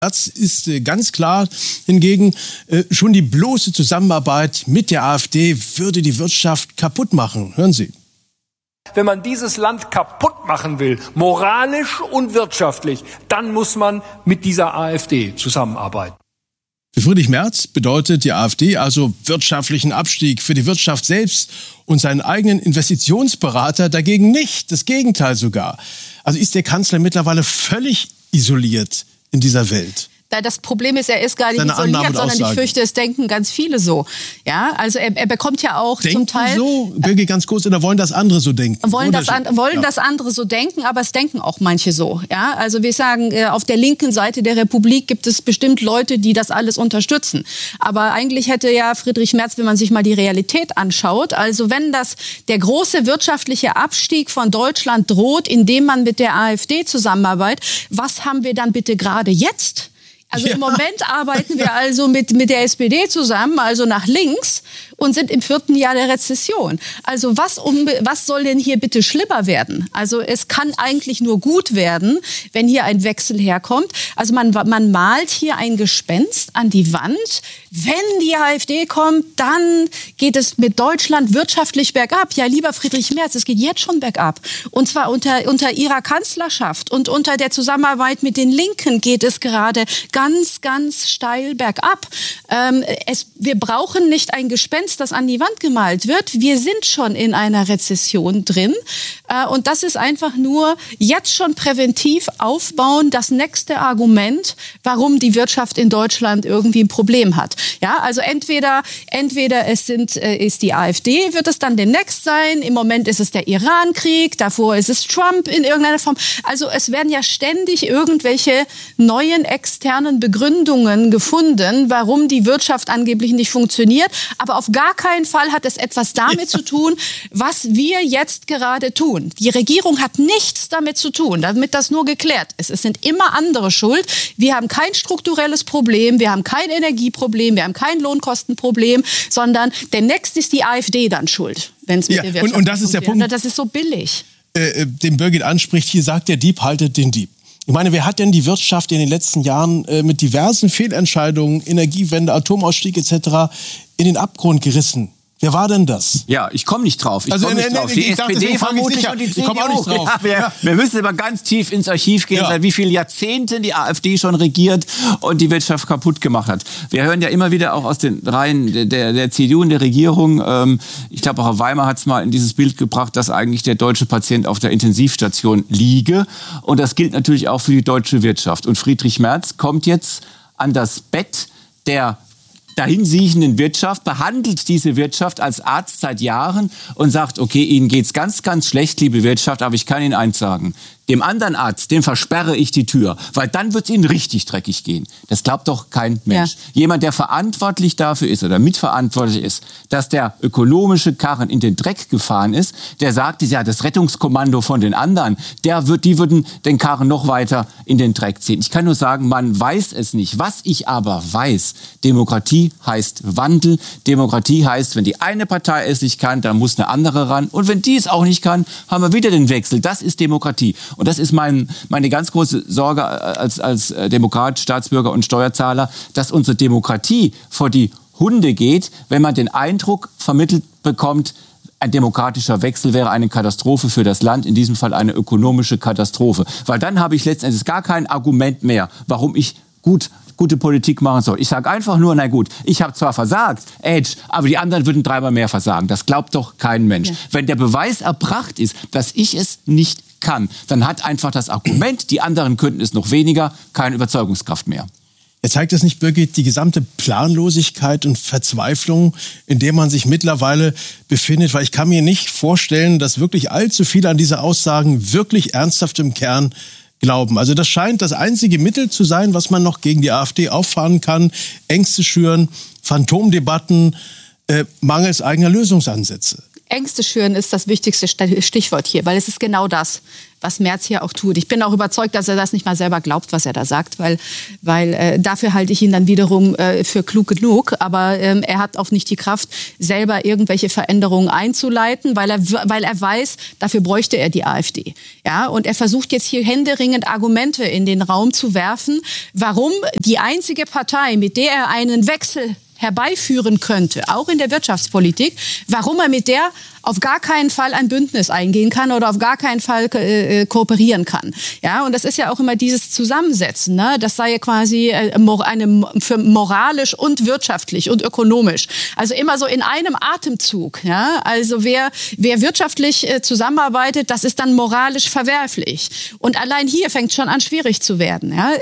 Das ist ganz klar hingegen, schon die bloße Zusammenarbeit mit der AfD würde die Wirtschaft kaputt machen. Hören Sie. Wenn man dieses Land kaputt machen will, moralisch und wirtschaftlich, dann muss man mit dieser AfD zusammenarbeiten. Für Friedrich Merz bedeutet die AfD also wirtschaftlichen Abstieg für die Wirtschaft selbst und seinen eigenen Investitionsberater dagegen nicht. Das Gegenteil sogar. Also ist der Kanzler mittlerweile völlig isoliert in dieser Welt. Das Problem ist, er ist gar nicht isoliert, sondern ich fürchte, es denken ganz viele so. Ja, also er bekommt ja auch denken zum Teil... so, Birgit, ganz kurz, oder wollen das andere so denken? Wollen das andere so denken, aber es denken auch manche so. Ja, also wir sagen, auf der linken Seite der Republik gibt es bestimmt Leute, die das alles unterstützen. Aber eigentlich hätte ja Friedrich Merz, wenn man sich mal die Realität anschaut, also wenn der große wirtschaftliche Abstieg von Deutschland droht, indem man mit der AfD zusammenarbeitet, was haben wir dann bitte gerade jetzt? Also im Moment arbeiten wir also mit der SPD zusammen, also nach links, und sind im 4. Jahr der Rezession. Also was soll denn hier bitte schlimmer werden? Also es kann eigentlich nur gut werden, wenn hier ein Wechsel herkommt. Also man malt hier ein Gespenst an die Wand. Wenn die AfD kommt, dann geht es mit Deutschland wirtschaftlich bergab. Ja, lieber Friedrich Merz, es geht jetzt schon bergab. Und zwar unter Ihrer Kanzlerschaft und unter der Zusammenarbeit mit den Linken geht es gerade ganz, ganz steil bergab. Wir brauchen nicht ein Gespenst, das an die Wand gemalt wird. Wir sind schon in einer Rezession drin. Und das ist einfach nur jetzt schon präventiv aufbauen, das nächste Argument, warum die Wirtschaft in Deutschland irgendwie ein Problem hat. Ja, also entweder ist die AfD, wird es dann demnächst sein. Im Moment ist es der Iran-Krieg, davor ist es Trump in irgendeiner Form. Also es werden ja ständig irgendwelche neuen externen Begründungen gefunden, warum die Wirtschaft angeblich nicht funktioniert. Aber auf gar keinen Fall hat es etwas damit zu tun, was wir jetzt gerade tun. Die Regierung hat nichts damit zu tun, damit das nur geklärt ist. Es sind immer andere schuld. Wir haben kein strukturelles Problem, wir haben kein Energieproblem, wir haben kein Lohnkostenproblem, sondern demnächst ist die AfD dann schuld, wenn es mit der Wirtschaft und das ist der Punkt. Das ist so billig. Den Birgit anspricht, hier sagt der Dieb, haltet den Dieb. Ich meine, wer hat denn die Wirtschaft in den letzten Jahren mit diversen Fehlentscheidungen, Energiewende, Atomausstieg etc. in den Abgrund gerissen? Wer war denn das? Ja, ich komme nicht drauf. Die SPD vermutlich und die CDU. Wir müssen aber ganz tief ins Archiv gehen, seit wie viele Jahrzehnte die AfD schon regiert und die Wirtschaft kaputt gemacht hat. Wir hören ja immer wieder auch aus den Reihen der CDU und der Regierung, ich glaube auch Herr Weimar hat es mal in dieses Bild gebracht, dass eigentlich der deutsche Patient auf der Intensivstation liege. Und das gilt natürlich auch für die deutsche Wirtschaft. Und Friedrich Merz kommt jetzt an das Bett der dahinsiechenden Wirtschaft, behandelt diese Wirtschaft als Arzt seit Jahren und sagt, okay, Ihnen geht's ganz, ganz schlecht, liebe Wirtschaft, aber ich kann Ihnen eins sagen. Dem anderen Arzt, dem versperre ich die Tür, weil dann wird es Ihnen richtig dreckig gehen. Das glaubt doch kein Mensch. Ja. Jemand, der verantwortlich dafür ist oder mitverantwortlich ist, dass der ökonomische Karren in den Dreck gefahren ist, der sagt, ja, das Rettungskommando von den anderen, die würden den Karren noch weiter in den Dreck ziehen. Ich kann nur sagen, man weiß es nicht. Was ich aber weiß, Demokratie heißt Wandel. Demokratie heißt, wenn die eine Partei es nicht kann, dann muss eine andere ran. Und wenn die es auch nicht kann, haben wir wieder den Wechsel. Das ist Demokratie. Und das ist meine ganz große Sorge als Demokrat, Staatsbürger und Steuerzahler, dass unsere Demokratie vor die Hunde geht, wenn man den Eindruck vermittelt bekommt, ein demokratischer Wechsel wäre eine Katastrophe für das Land, in diesem Fall eine ökonomische Katastrophe. Weil dann habe ich letzten Endes gar kein Argument mehr, warum ich gute Politik machen soll. Ich sage einfach nur, na gut, ich habe zwar versagt, aber die anderen würden 3-mal mehr versagen. Das glaubt doch kein Mensch. Ja. Wenn der Beweis erbracht ist, dass ich es nicht kann, dann hat einfach das Argument, die anderen könnten es noch weniger, keine Überzeugungskraft mehr. Zeigt das nicht, Birgit, die gesamte Planlosigkeit und Verzweiflung, in der man sich mittlerweile befindet? Weil ich kann mir nicht vorstellen, dass wirklich allzu viele an diese Aussagen wirklich ernsthaft im Kern glauben. Also das scheint das einzige Mittel zu sein, was man noch gegen die AfD auffahren kann. Ängste schüren, Phantomdebatten, mangels eigener Lösungsansätze. Ängste schüren ist das wichtigste Stichwort hier, weil es ist genau das, was Merz hier auch tut. Ich bin auch überzeugt, dass er das nicht mal selber glaubt, was er da sagt, weil dafür halte ich ihn dann wiederum für klug genug. Aber er hat auch nicht die Kraft, selber irgendwelche Veränderungen einzuleiten, weil er weiß, dafür bräuchte er die AfD. Ja, und er versucht jetzt hier händeringend Argumente in den Raum zu werfen, warum die einzige Partei, mit der er einen Wechsel herbeiführen könnte, auch in der Wirtschaftspolitik, warum er mit der auf gar keinen Fall ein Bündnis eingehen kann oder auf gar keinen Fall kooperieren kann. Ja, und das ist ja auch immer dieses Zusammensetzen, ne? Das sei ja quasi für moralisch und wirtschaftlich und ökonomisch. Also immer so in einem Atemzug. Ja? Also wer wirtschaftlich zusammenarbeitet, das ist dann moralisch verwerflich. Und allein hier fängt es schon an, schwierig zu werden. Ja?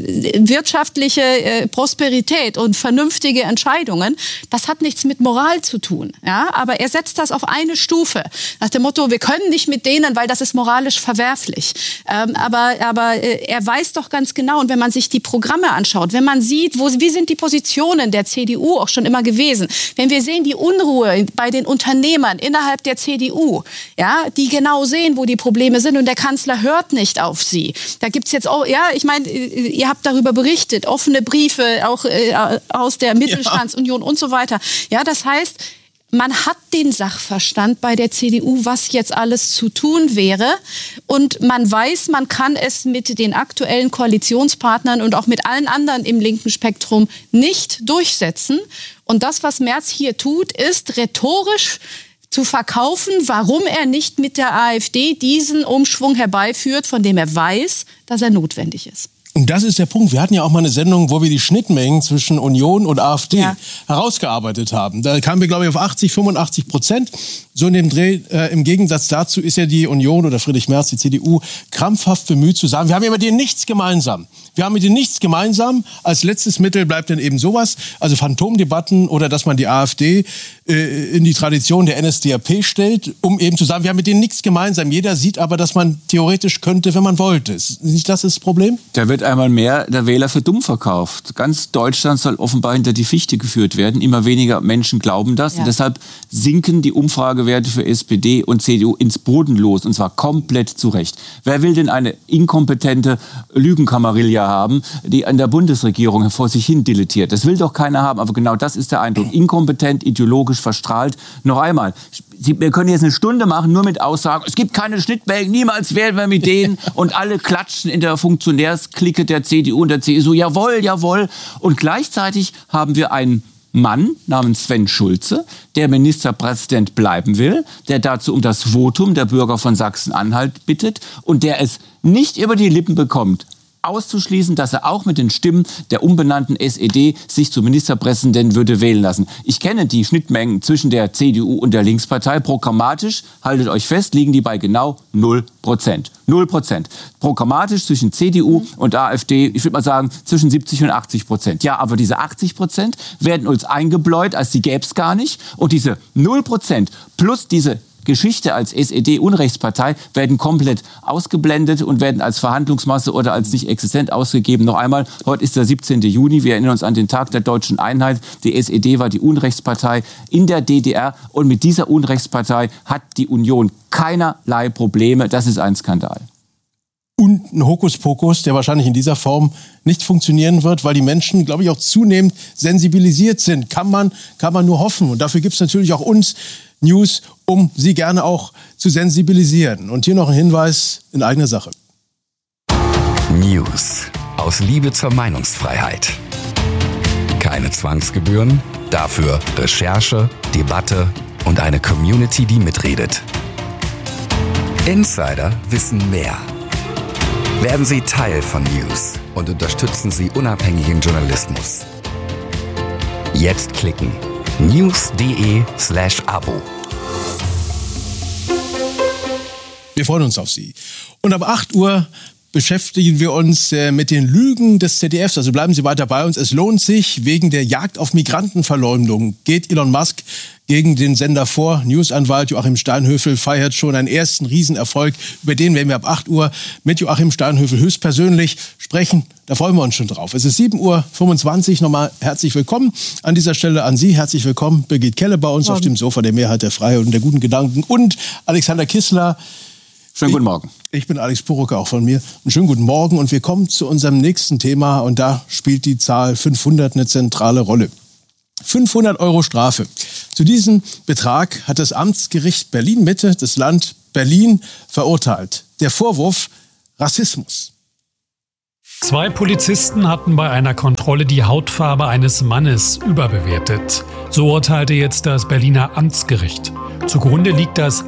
Wirtschaftliche Prosperität und vernünftige Entscheidungen, das hat nichts mit Moral zu tun. Ja? Aber er setzt das auf eine Stufe. Nach dem Motto, wir können nicht mit denen, weil das ist moralisch verwerflich. Aber er weiß doch ganz genau, und wenn man sich die Programme anschaut, wenn man sieht, wie sind die Positionen der CDU auch schon immer gewesen, wenn wir sehen die Unruhe bei den Unternehmern innerhalb der CDU, ja, die genau sehen, wo die Probleme sind, und der Kanzler hört nicht auf sie. Da gibt's jetzt auch, ja, ich meine, ihr habt darüber berichtet, offene Briefe auch aus der Mittelstandsunion und so weiter. Ja, das heißt, man hat den Sachverstand bei der CDU, was jetzt alles zu tun wäre. Und man weiß, man kann es mit den aktuellen Koalitionspartnern und auch mit allen anderen im linken Spektrum nicht durchsetzen. Und das, was Merz hier tut, ist rhetorisch zu verkaufen, warum er nicht mit der AfD diesen Umschwung herbeiführt, von dem er weiß, dass er notwendig ist. Und das ist der Punkt. Wir hatten ja auch mal eine Sendung, wo wir die Schnittmengen zwischen Union und AfD herausgearbeitet haben. Da kamen wir, glaube ich, auf 80-85%. So in dem Dreh. Im Gegensatz dazu ist ja die Union oder Friedrich Merz, die CDU, krampfhaft bemüht zu sagen, wir haben ja mit denen nichts gemeinsam. Wir haben mit denen nichts gemeinsam. Als letztes Mittel bleibt dann eben sowas, also Phantomdebatten oder dass man die AfD in die Tradition der NSDAP stellt, um eben zu sagen, wir haben mit denen nichts gemeinsam. Jeder sieht aber, dass man theoretisch könnte, wenn man wollte. Ist nicht das das Problem? Da wird einmal mehr der Wähler für dumm verkauft. Ganz Deutschland soll offenbar hinter die Fichte geführt werden. Immer weniger Menschen glauben das. Ja. Und deshalb sinken die Umfragewerte für SPD und CDU ins Bodenlos. Und zwar komplett zu Recht. Wer will denn eine inkompetente Lügenkamarilla haben, die an der Bundesregierung vor sich hin dilettiert? Das will doch keiner haben. Aber genau das ist der Eindruck. Inkompetent, ideologisch verstrahlt. Noch einmal. Wir können jetzt eine Stunde machen, nur mit Aussagen, es gibt keine Schnittmengen, niemals wählen wir mit denen, und alle klatschen in der Funktionärsklicke der CDU und der CSU, jawohl, jawohl. Und gleichzeitig haben wir einen Mann namens Sven Schulze, der Ministerpräsident bleiben will, der dazu um das Votum der Bürger von Sachsen-Anhalt bittet und der es nicht über die Lippen bekommt, auszuschließen, dass er auch mit den Stimmen der umbenannten SED sich zum Ministerpräsidenten würde wählen lassen. Ich kenne die Schnittmengen zwischen der CDU und der Linkspartei. Programmatisch, haltet euch fest, liegen die bei genau 0%. 0%. Programmatisch zwischen CDU und AfD, ich würde mal sagen, zwischen 70 und 80%. Ja, aber diese 80% werden uns eingebläut, als die gäbe es gar nicht. Und diese 0% plus diese Geschichte als SED-Unrechtspartei werden komplett ausgeblendet und werden als Verhandlungsmasse oder als nicht existent ausgegeben. Noch einmal, heute ist der 17. Juni, wir erinnern uns an den Tag der deutschen Einheit. Die SED war die Unrechtspartei in der DDR und mit dieser Unrechtspartei hat die Union keinerlei Probleme. Das ist ein Skandal. Und ein Hokuspokus, der wahrscheinlich in dieser Form nicht funktionieren wird, weil die Menschen, glaube ich, auch zunehmend sensibilisiert sind. Kann man nur hoffen. Und dafür gibt es natürlich auch uns News, um Sie gerne auch zu sensibilisieren. Und hier noch ein Hinweis in eigener Sache. News aus Liebe zur Meinungsfreiheit. Keine Zwangsgebühren, dafür Recherche, Debatte und eine Community, die mitredet. Insider wissen mehr. Werden Sie Teil von News und unterstützen Sie unabhängigen Journalismus. Jetzt klicken. news.de/Abo. Wir freuen uns auf Sie. Und ab 8 Uhr beschäftigen wir uns mit den Lügen des ZDFs. Also bleiben Sie weiter bei uns. Es lohnt sich. Wegen der Jagd auf Migrantenverleumdung geht Elon Musk gegen den Sender vor. Newsanwalt Joachim Steinhöfel feiert schon einen ersten Riesenerfolg. Über den werden wir ab 8 Uhr mit Joachim Steinhöfel höchstpersönlich sprechen. Da freuen wir uns schon drauf. Es ist 7.25 Uhr. Nochmal herzlich willkommen an dieser Stelle an Sie. Herzlich willkommen, Birgit Kelle bei uns auf dem Sofa der Mehrheit, der Freiheit und der guten Gedanken. Und Alexander Kissler. Schönen guten Morgen. Ich bin Alex Purucker, auch von mir. Einen schönen guten Morgen. Und wir kommen zu unserem nächsten Thema. Und da spielt die Zahl 500 eine zentrale Rolle. 500 € Strafe. Zu diesem Betrag hat das Amtsgericht Berlin-Mitte das Land Berlin verurteilt. Der Vorwurf: Rassismus. 2 Polizisten hatten bei einer Kontrolle die Hautfarbe eines Mannes überbewertet. So urteilte jetzt das Berliner Amtsgericht. Zugrunde liegt das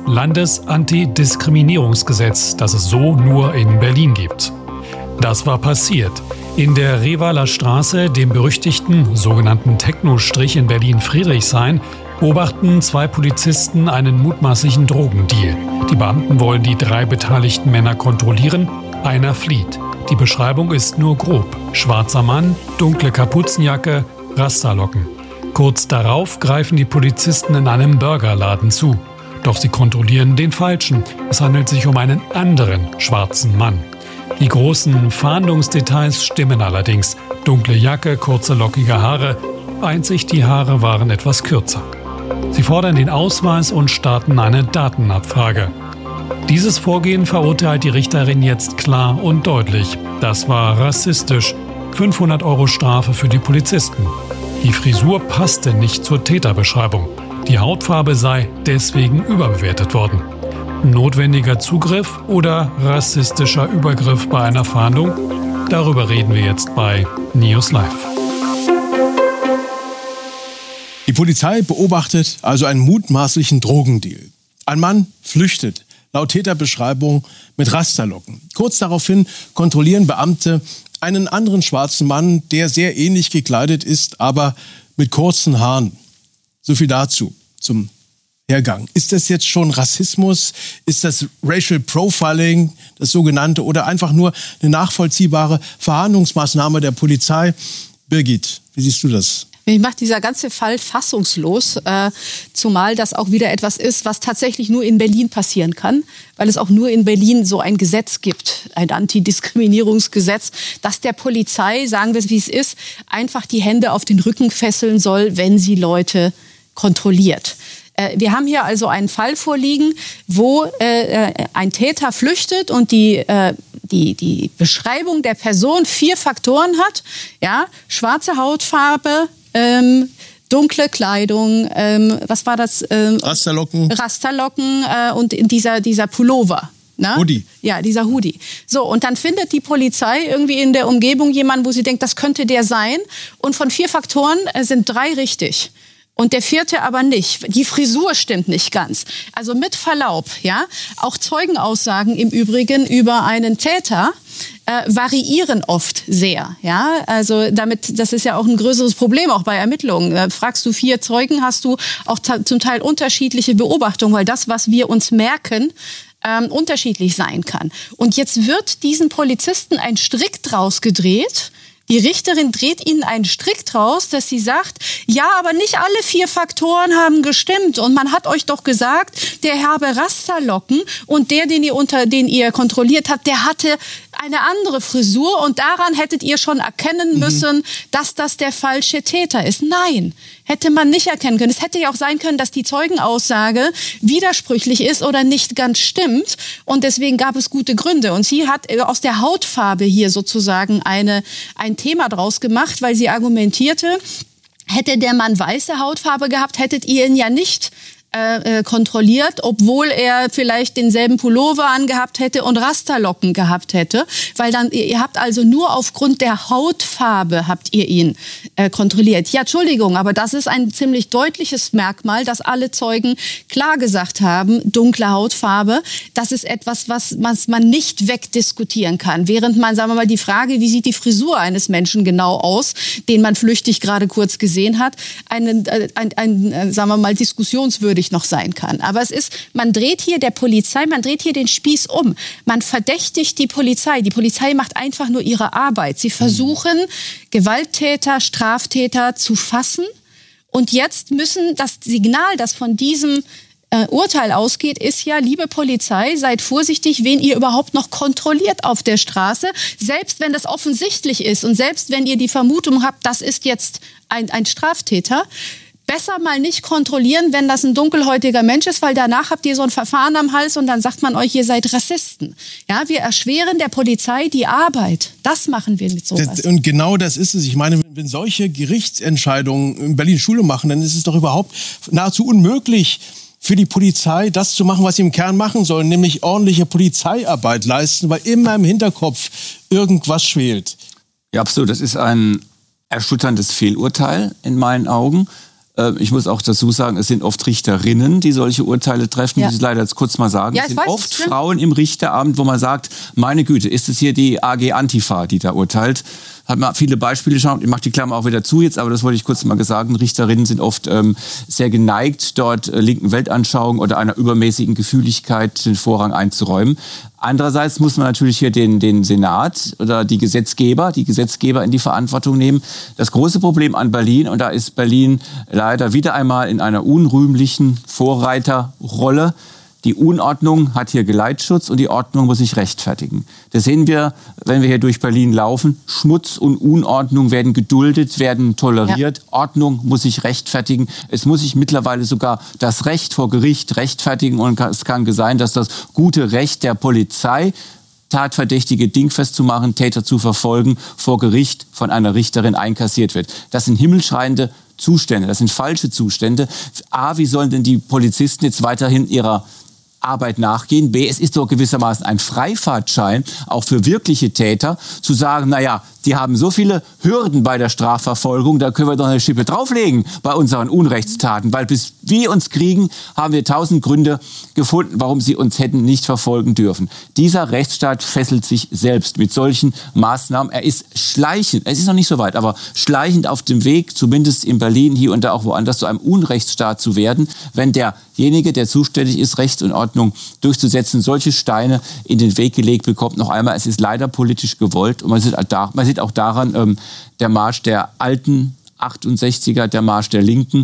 Landesantidiskriminierungsgesetz, das es so nur in Berlin gibt. Das war passiert. In der Revaler Straße, dem berüchtigten sogenannten Techno-Strich in Berlin-Friedrichshain, beobachten 2 Polizisten einen mutmaßlichen Drogendeal. Die Beamten wollen die 3 beteiligten Männer kontrollieren. Einer flieht. Die Beschreibung ist nur grob. Schwarzer Mann, dunkle Kapuzenjacke, Rasterlocken. Kurz darauf greifen die Polizisten in einem Burgerladen zu. Doch sie kontrollieren den Falschen. Es handelt sich um einen anderen schwarzen Mann. Die großen Fahndungsdetails stimmen allerdings. Dunkle Jacke, kurze lockige Haare. Einzig die Haare waren etwas kürzer. Sie fordern den Ausweis und starten eine Datenabfrage. Dieses Vorgehen verurteilt die Richterin jetzt klar und deutlich. Das war rassistisch. 500 € Strafe für die Polizisten. Die Frisur passte nicht zur Täterbeschreibung. Die Hautfarbe sei deswegen überbewertet worden. Notwendiger Zugriff oder rassistischer Übergriff bei einer Fahndung? Darüber reden wir jetzt bei News Live. Die Polizei beobachtet also einen mutmaßlichen Drogendeal. Ein Mann flüchtet, laut Täterbeschreibung mit Rasterlocken. Kurz daraufhin kontrollieren Beamte einen anderen schwarzen Mann, der sehr ähnlich gekleidet ist, aber mit kurzen Haaren. So viel dazu zum Hergang. Ist das jetzt schon Rassismus? Ist das Racial Profiling, das sogenannte, oder einfach nur eine nachvollziehbare Verhandlungsmaßnahme der Polizei? Birgit, wie siehst du das? Mich macht dieser ganze Fall fassungslos, zumal das auch wieder etwas ist, was tatsächlich nur in Berlin passieren kann, weil es auch nur in Berlin so ein Gesetz gibt, ein Antidiskriminierungsgesetz, das der Polizei, sagen wir es wie es ist, einfach die Hände auf den Rücken fesseln soll, wenn sie Leute kontrolliert. Wir haben hier also einen Fall vorliegen, wo ein Täter flüchtet und die Beschreibung der Person 4 Faktoren hat. Ja, schwarze Hautfarbe, dunkle Kleidung, was war das? Rasterlocken und dieser Pullover. Na? Hoodie. Ja, dieser Hoodie. So, und dann findet die Polizei irgendwie in der Umgebung jemanden, wo sie denkt, das könnte der sein. Und von 4 Faktoren sind 3 richtig. Und der 4. aber nicht. Die Frisur stimmt nicht ganz. Also mit Verlaub, ja, auch Zeugenaussagen im Übrigen über einen Täter variieren oft sehr, ja. Also das ist ja auch ein größeres Problem auch bei Ermittlungen. Fragst du 4 Zeugen, hast du auch zum Teil unterschiedliche Beobachtungen, weil das, was wir uns merken, unterschiedlich sein kann. Und jetzt wird diesen Polizisten ein Strick draus gedreht. Die Richterin dreht ihnen einen Strick draus, dass sie sagt, ja, aber nicht alle 4 Faktoren haben gestimmt. Und man hat euch doch gesagt, der habe Rasterlocken und den ihr kontrolliert habt, der hatte eine andere Frisur und daran hättet ihr schon erkennen müssen, dass das der falsche Täter ist. Nein, hätte man nicht erkennen können. Es hätte ja auch sein können, dass die Zeugenaussage widersprüchlich ist oder nicht ganz stimmt und deswegen gab es gute Gründe. Und sie hat aus der Hautfarbe hier sozusagen ein Thema draus gemacht, weil sie argumentierte, hätte der Mann weiße Hautfarbe gehabt, hättet ihr ihn ja nicht kontrolliert, obwohl er vielleicht denselben Pullover angehabt hätte und Rasterlocken gehabt hätte, weil dann ihr habt also nur aufgrund der Hautfarbe habt ihr ihn kontrolliert. Ja, Entschuldigung, aber das ist ein ziemlich deutliches Merkmal, dass alle Zeugen klar gesagt haben, dunkle Hautfarbe, das ist etwas, was man nicht wegdiskutieren kann. Während man, sagen wir mal, die Frage, wie sieht die Frisur eines Menschen genau aus, den man flüchtig gerade kurz gesehen hat, sagen wir mal, diskussionswürdig natürlich noch sein kann. Aber man dreht hier den Spieß um. Man verdächtigt die Polizei. Die Polizei macht einfach nur ihre Arbeit. Sie versuchen, Gewalttäter, Straftäter zu fassen. Und jetzt müssen das Signal, das von diesem Urteil ausgeht, ist ja, liebe Polizei, seid vorsichtig, wen ihr überhaupt noch kontrolliert auf der Straße. Selbst wenn das offensichtlich ist und selbst wenn ihr die Vermutung habt, das ist jetzt ein Straftäter, besser mal nicht kontrollieren, wenn das ein dunkelhäutiger Mensch ist, weil danach habt ihr so ein Verfahren am Hals und dann sagt man euch, ihr seid Rassisten. Ja, wir erschweren der Polizei die Arbeit. Das machen wir mit sowas. Und genau das ist es. Ich meine, wenn solche Gerichtsentscheidungen in Berlin Schule machen, dann ist es doch überhaupt nahezu unmöglich für die Polizei, das zu machen, was sie im Kern machen sollen, nämlich ordentliche Polizeiarbeit leisten, weil immer im Hinterkopf irgendwas schwelt. Ja, absolut. Das ist ein erschütterndes Fehlurteil in meinen Augen. Ich muss auch dazu sagen, es sind oft Richterinnen, die solche Urteile treffen, muss ich leider jetzt kurz mal sagen. Es sind oft Frauen im Richteramt, wo man sagt, meine Güte, ist es hier die AG Antifa, die da urteilt? Hat man viele Beispiele schon, ich mache die Klammer auch wieder zu jetzt, aber das wollte ich kurz mal sagen. Richterinnen sind oft sehr geneigt, dort linken Weltanschauung oder einer übermäßigen Gefühligkeit den Vorrang einzuräumen. Andererseits muss man natürlich hier den Senat oder die Gesetzgeber in die Verantwortung nehmen. Das große Problem an Berlin, und da ist Berlin leider wieder einmal in einer unrühmlichen Vorreiterrolle. Die Unordnung hat hier Geleitschutz und die Ordnung muss sich rechtfertigen. Das sehen wir, wenn wir hier durch Berlin laufen. Schmutz und Unordnung werden geduldet, werden toleriert. Ja. Ordnung muss sich rechtfertigen. Es muss sich mittlerweile sogar das Recht vor Gericht rechtfertigen. Und es kann sein, dass das gute Recht der Polizei, Tatverdächtige dingfest zu machen, Täter zu verfolgen, vor Gericht von einer Richterin einkassiert wird. Das sind himmelschreiende Zustände, das sind falsche Zustände. A, wie sollen denn die Polizisten jetzt weiterhin ihrer Arbeit nachgehen? B, es ist doch gewissermaßen ein Freifahrtschein, auch für wirkliche Täter, zu sagen, naja, die haben so viele Hürden bei der Strafverfolgung, da können wir doch eine Schippe drauflegen bei unseren Unrechtstaten, weil bis wir uns kriegen, haben wir 1000 Gründe gefunden, warum sie uns hätten nicht verfolgen dürfen. Dieser Rechtsstaat fesselt sich selbst mit solchen Maßnahmen. Er ist schleichend, es ist noch nicht so weit, aber schleichend auf dem Weg, zumindest in Berlin, hier und da auch woanders, zu einem Unrechtsstaat zu werden, wenn derjenige, der zuständig ist, Recht und Ordnung durchzusetzen, solche Steine in den Weg gelegt bekommt. Noch einmal, es ist leider politisch gewollt und man sieht auch daran, der Marsch der alten 68er, der Marsch der Linken,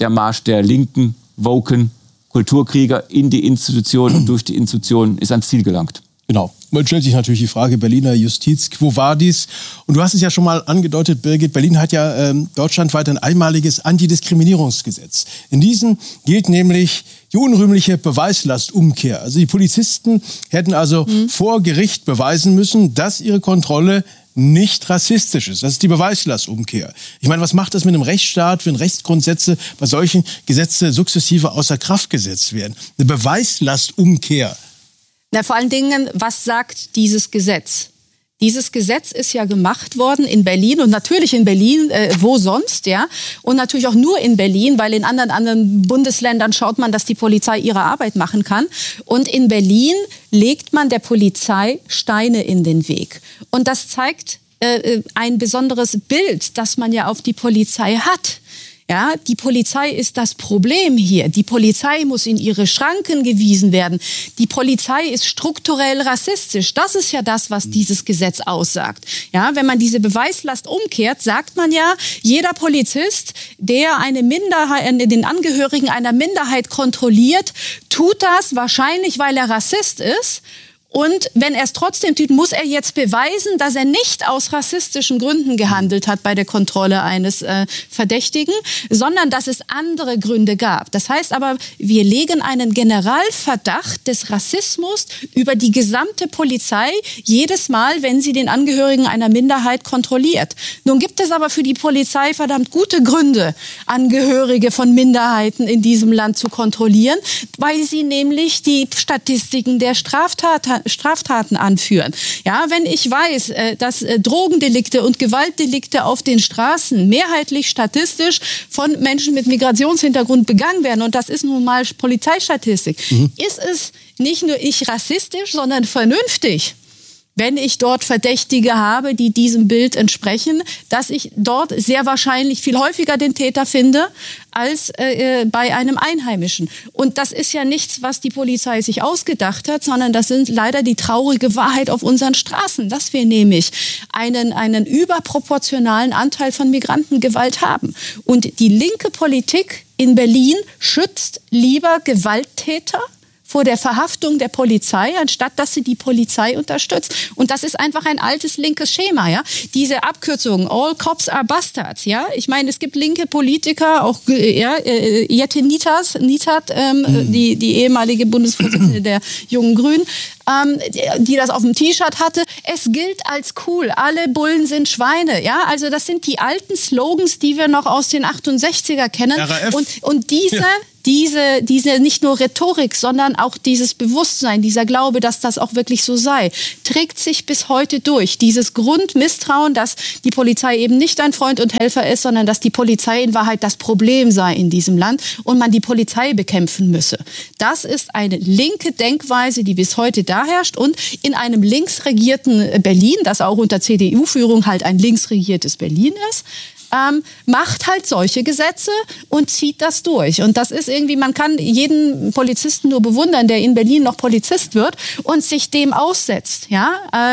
woken Kulturkrieger in die Institutionen und durch die Institutionen ist ans Ziel gelangt. Genau. Man stellt sich natürlich die Frage, Berliner Justiz, quo vadis? Und du hast es ja schon mal angedeutet, Birgit, Berlin hat ja deutschlandweit ein einmaliges Antidiskriminierungsgesetz. In diesem gilt nämlich die unrühmliche Beweislastumkehr. Also die Polizisten hätten also vor Gericht beweisen müssen, dass ihre Kontrolle nicht rassistisch ist. Das ist die Beweislastumkehr. Ich meine, was macht das mit einem Rechtsstaat, wenn Rechtsgrundsätze bei solchen Gesetzen sukzessive außer Kraft gesetzt werden? Eine Beweislastumkehr. Na, vor allen Dingen, was sagt dieses Gesetz? Dieses Gesetz ist ja gemacht worden in Berlin und natürlich in Berlin, wo sonst, ja? Und natürlich auch nur in Berlin, weil in anderen Bundesländern schaut man, dass die Polizei ihre Arbeit machen kann. Und in Berlin legt man der Polizei Steine in den Weg. Und das zeigt ein besonderes Bild, das man ja auf die Polizei hat. Ja, die Polizei ist das Problem hier. Die Polizei muss in ihre Schranken gewiesen werden. Die Polizei ist strukturell rassistisch. Das ist ja das, was dieses Gesetz aussagt. Ja, wenn man diese Beweislast umkehrt, sagt man ja, jeder Polizist, der eine Minderheit, den Angehörigen einer Minderheit kontrolliert, tut das wahrscheinlich, weil er Rassist ist. Und wenn er es trotzdem tut, muss er jetzt beweisen, dass er nicht aus rassistischen Gründen gehandelt hat bei der Kontrolle eines Verdächtigen, sondern dass es andere Gründe gab. Das heißt aber, wir legen einen Generalverdacht des Rassismus über die gesamte Polizei jedes Mal, wenn sie den Angehörigen einer Minderheit kontrolliert. Nun gibt es aber für die Polizei verdammt gute Gründe, Angehörige von Minderheiten in diesem Land zu kontrollieren, weil sie nämlich die Statistiken der Straftaten anführen. Ja, wenn ich weiß, dass Drogendelikte und Gewaltdelikte auf den Straßen mehrheitlich statistisch von Menschen mit Migrationshintergrund begangen werden, und das ist nun mal Polizeistatistik, ist es nicht nur rassistisch, sondern vernünftig, wenn ich dort Verdächtige habe, die diesem Bild entsprechen, dass ich dort sehr wahrscheinlich viel häufiger den Täter finde als bei einem Einheimischen. Und das ist ja nichts, was die Polizei sich ausgedacht hat, sondern das sind leider die traurige Wahrheit auf unseren Straßen, dass wir nämlich einen überproportionalen Anteil von Migrantengewalt haben. Und die linke Politik in Berlin schützt lieber Gewalttäter vor der Verhaftung der Polizei, anstatt dass sie die Polizei unterstützt. Und das ist einfach ein altes linkes Schema, ja. Diese Abkürzung, all cops are bastards, ja. Ich meine, es gibt linke Politiker, auch Jette Nitat, die ehemalige Bundesvorsitzende der Jungen Grünen, die das auf dem T-Shirt hatte. Es gilt als cool. Alle Bullen sind Schweine, ja. Also das sind die alten Slogans, die wir noch aus den 68er kennen. RAF. Und diese nicht nur Rhetorik, sondern auch dieses Bewusstsein, dieser Glaube, dass das auch wirklich so sei, trägt sich bis heute durch. Dieses Grundmisstrauen, dass die Polizei eben nicht ein Freund und Helfer ist, sondern dass die Polizei in Wahrheit das Problem sei in diesem Land und man die Polizei bekämpfen müsse. Das ist eine linke Denkweise, die bis heute da herrscht und in einem linksregierten Berlin, das auch unter CDU-Führung halt ein linksregiertes Berlin ist, macht halt solche Gesetze und zieht das durch. Und das ist irgendwie, man kann jeden Polizisten nur bewundern, der in Berlin noch Polizist wird und sich dem aussetzt. Ja?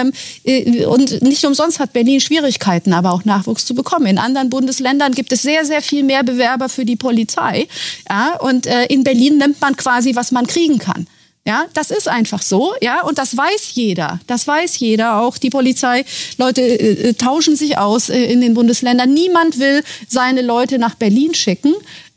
Und nicht umsonst hat Berlin Schwierigkeiten, aber auch Nachwuchs zu bekommen. In anderen Bundesländern gibt es sehr, sehr viel mehr Bewerber für die Polizei. Ja? Und in Berlin nimmt man quasi, was man kriegen kann. Ja, das ist einfach so, ja, und das weiß jeder. Das weiß jeder, auch die Polizei. Leute tauschen sich aus in den Bundesländern. Niemand will seine Leute nach Berlin schicken,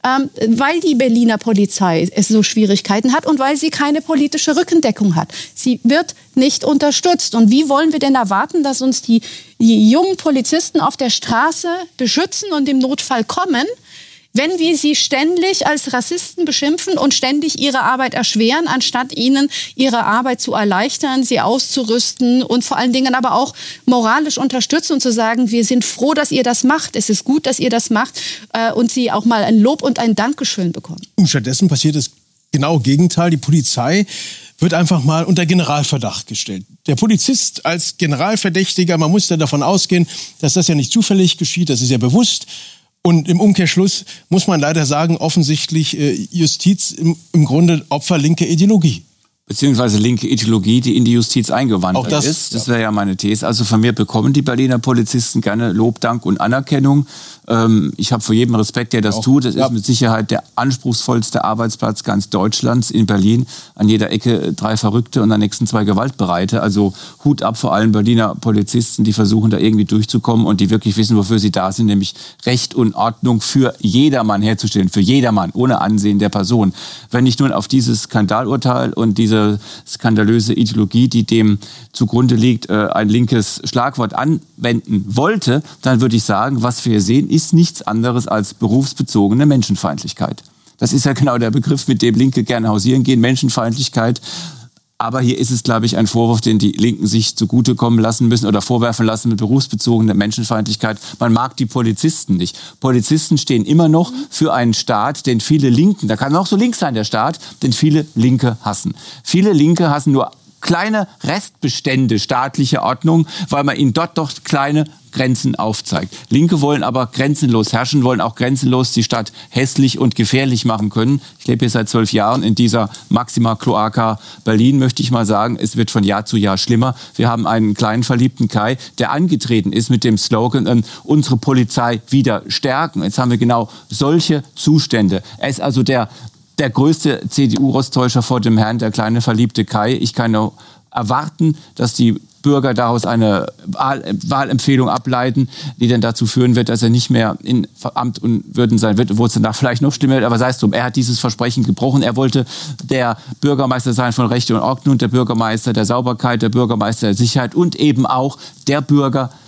weil die Berliner Polizei es so Schwierigkeiten hat und weil sie keine politische Rückendeckung hat. Sie wird nicht unterstützt. Und wie wollen wir denn erwarten, dass uns die jungen Polizisten auf der Straße beschützen und im Notfall kommen, wenn wir sie ständig als Rassisten beschimpfen und ständig ihre Arbeit erschweren, anstatt ihnen ihre Arbeit zu erleichtern, sie auszurüsten und vor allen Dingen aber auch moralisch unterstützen und zu sagen, wir sind froh, dass ihr das macht, es ist gut, dass ihr das macht und sie auch mal ein Lob und ein Dankeschön bekommen. Und stattdessen passiert das genaue Gegenteil. Die Polizei wird einfach mal unter Generalverdacht gestellt. Der Polizist als Generalverdächtiger, man muss ja davon ausgehen, dass das ja nicht zufällig geschieht, das ist ja bewusst. Und im Umkehrschluss muss man leider sagen, offensichtlich Justiz im Grunde Opfer linker Ideologie. Beziehungsweise linke Ideologie, die in die Justiz eingewandert ist. Das wäre ja meine These. Also von mir bekommen die Berliner Polizisten gerne Lob, Dank und Anerkennung. Ich habe vor jedem Respekt, der das tut. Das ist mit Sicherheit der anspruchsvollste Arbeitsplatz ganz Deutschlands in Berlin. An jeder Ecke 3 Verrückte und am nächsten 2 Gewaltbereite. Also Hut ab vor allen Berliner Polizisten, die versuchen da irgendwie durchzukommen und die wirklich wissen, wofür sie da sind, nämlich Recht und Ordnung für jedermann herzustellen. Für jedermann, ohne Ansehen der Person. Wenn ich nun auf dieses Skandalurteil und diese skandalöse Ideologie, die dem zugrunde liegt, ein linkes Schlagwort anwenden wollte, dann würde ich sagen, was wir hier sehen, ist nichts anderes als berufsbezogene Menschenfeindlichkeit. Das ist ja genau der Begriff, mit dem Linke gerne hausieren gehen, Menschenfeindlichkeit. Aber hier ist es, glaube ich, ein Vorwurf, den die Linken sich zugutekommen lassen müssen oder vorwerfen lassen mit berufsbezogener Menschenfeindlichkeit. Man mag die Polizisten nicht. Polizisten stehen immer noch für einen Staat, den viele Linken, da kann auch so links sein der Staat, den viele Linke hassen. Viele Linke hassen nur kleine Restbestände staatlicher Ordnung, weil man ihnen dort doch kleine Grenzen aufzeigt. Linke wollen aber grenzenlos herrschen, wollen auch grenzenlos die Stadt hässlich und gefährlich machen können. Ich lebe hier seit 12 Jahren in dieser Maxima Cloaca Berlin, möchte ich mal sagen. Es wird von Jahr zu Jahr schlimmer. Wir haben einen kleinen verliebten Kai, der angetreten ist mit dem Slogan, unsere Polizei wieder stärken. Jetzt haben wir genau solche Zustände. Er ist also der größte CDU-Rosttäuscher vor dem Herrn, der kleine verliebte Kai. Ich kann nur erwarten, dass die Bürger daraus eine Wahlempfehlung ableiten, die dann dazu führen wird, dass er nicht mehr in Amt und Würden sein wird, wo es danach vielleicht noch schlimmer wird, aber sei es drum, er hat dieses Versprechen gebrochen. Er wollte der Bürgermeister sein von Rechte und Ordnung, der Bürgermeister der Sauberkeit, der Bürgermeister der Sicherheit und eben auch der Bürger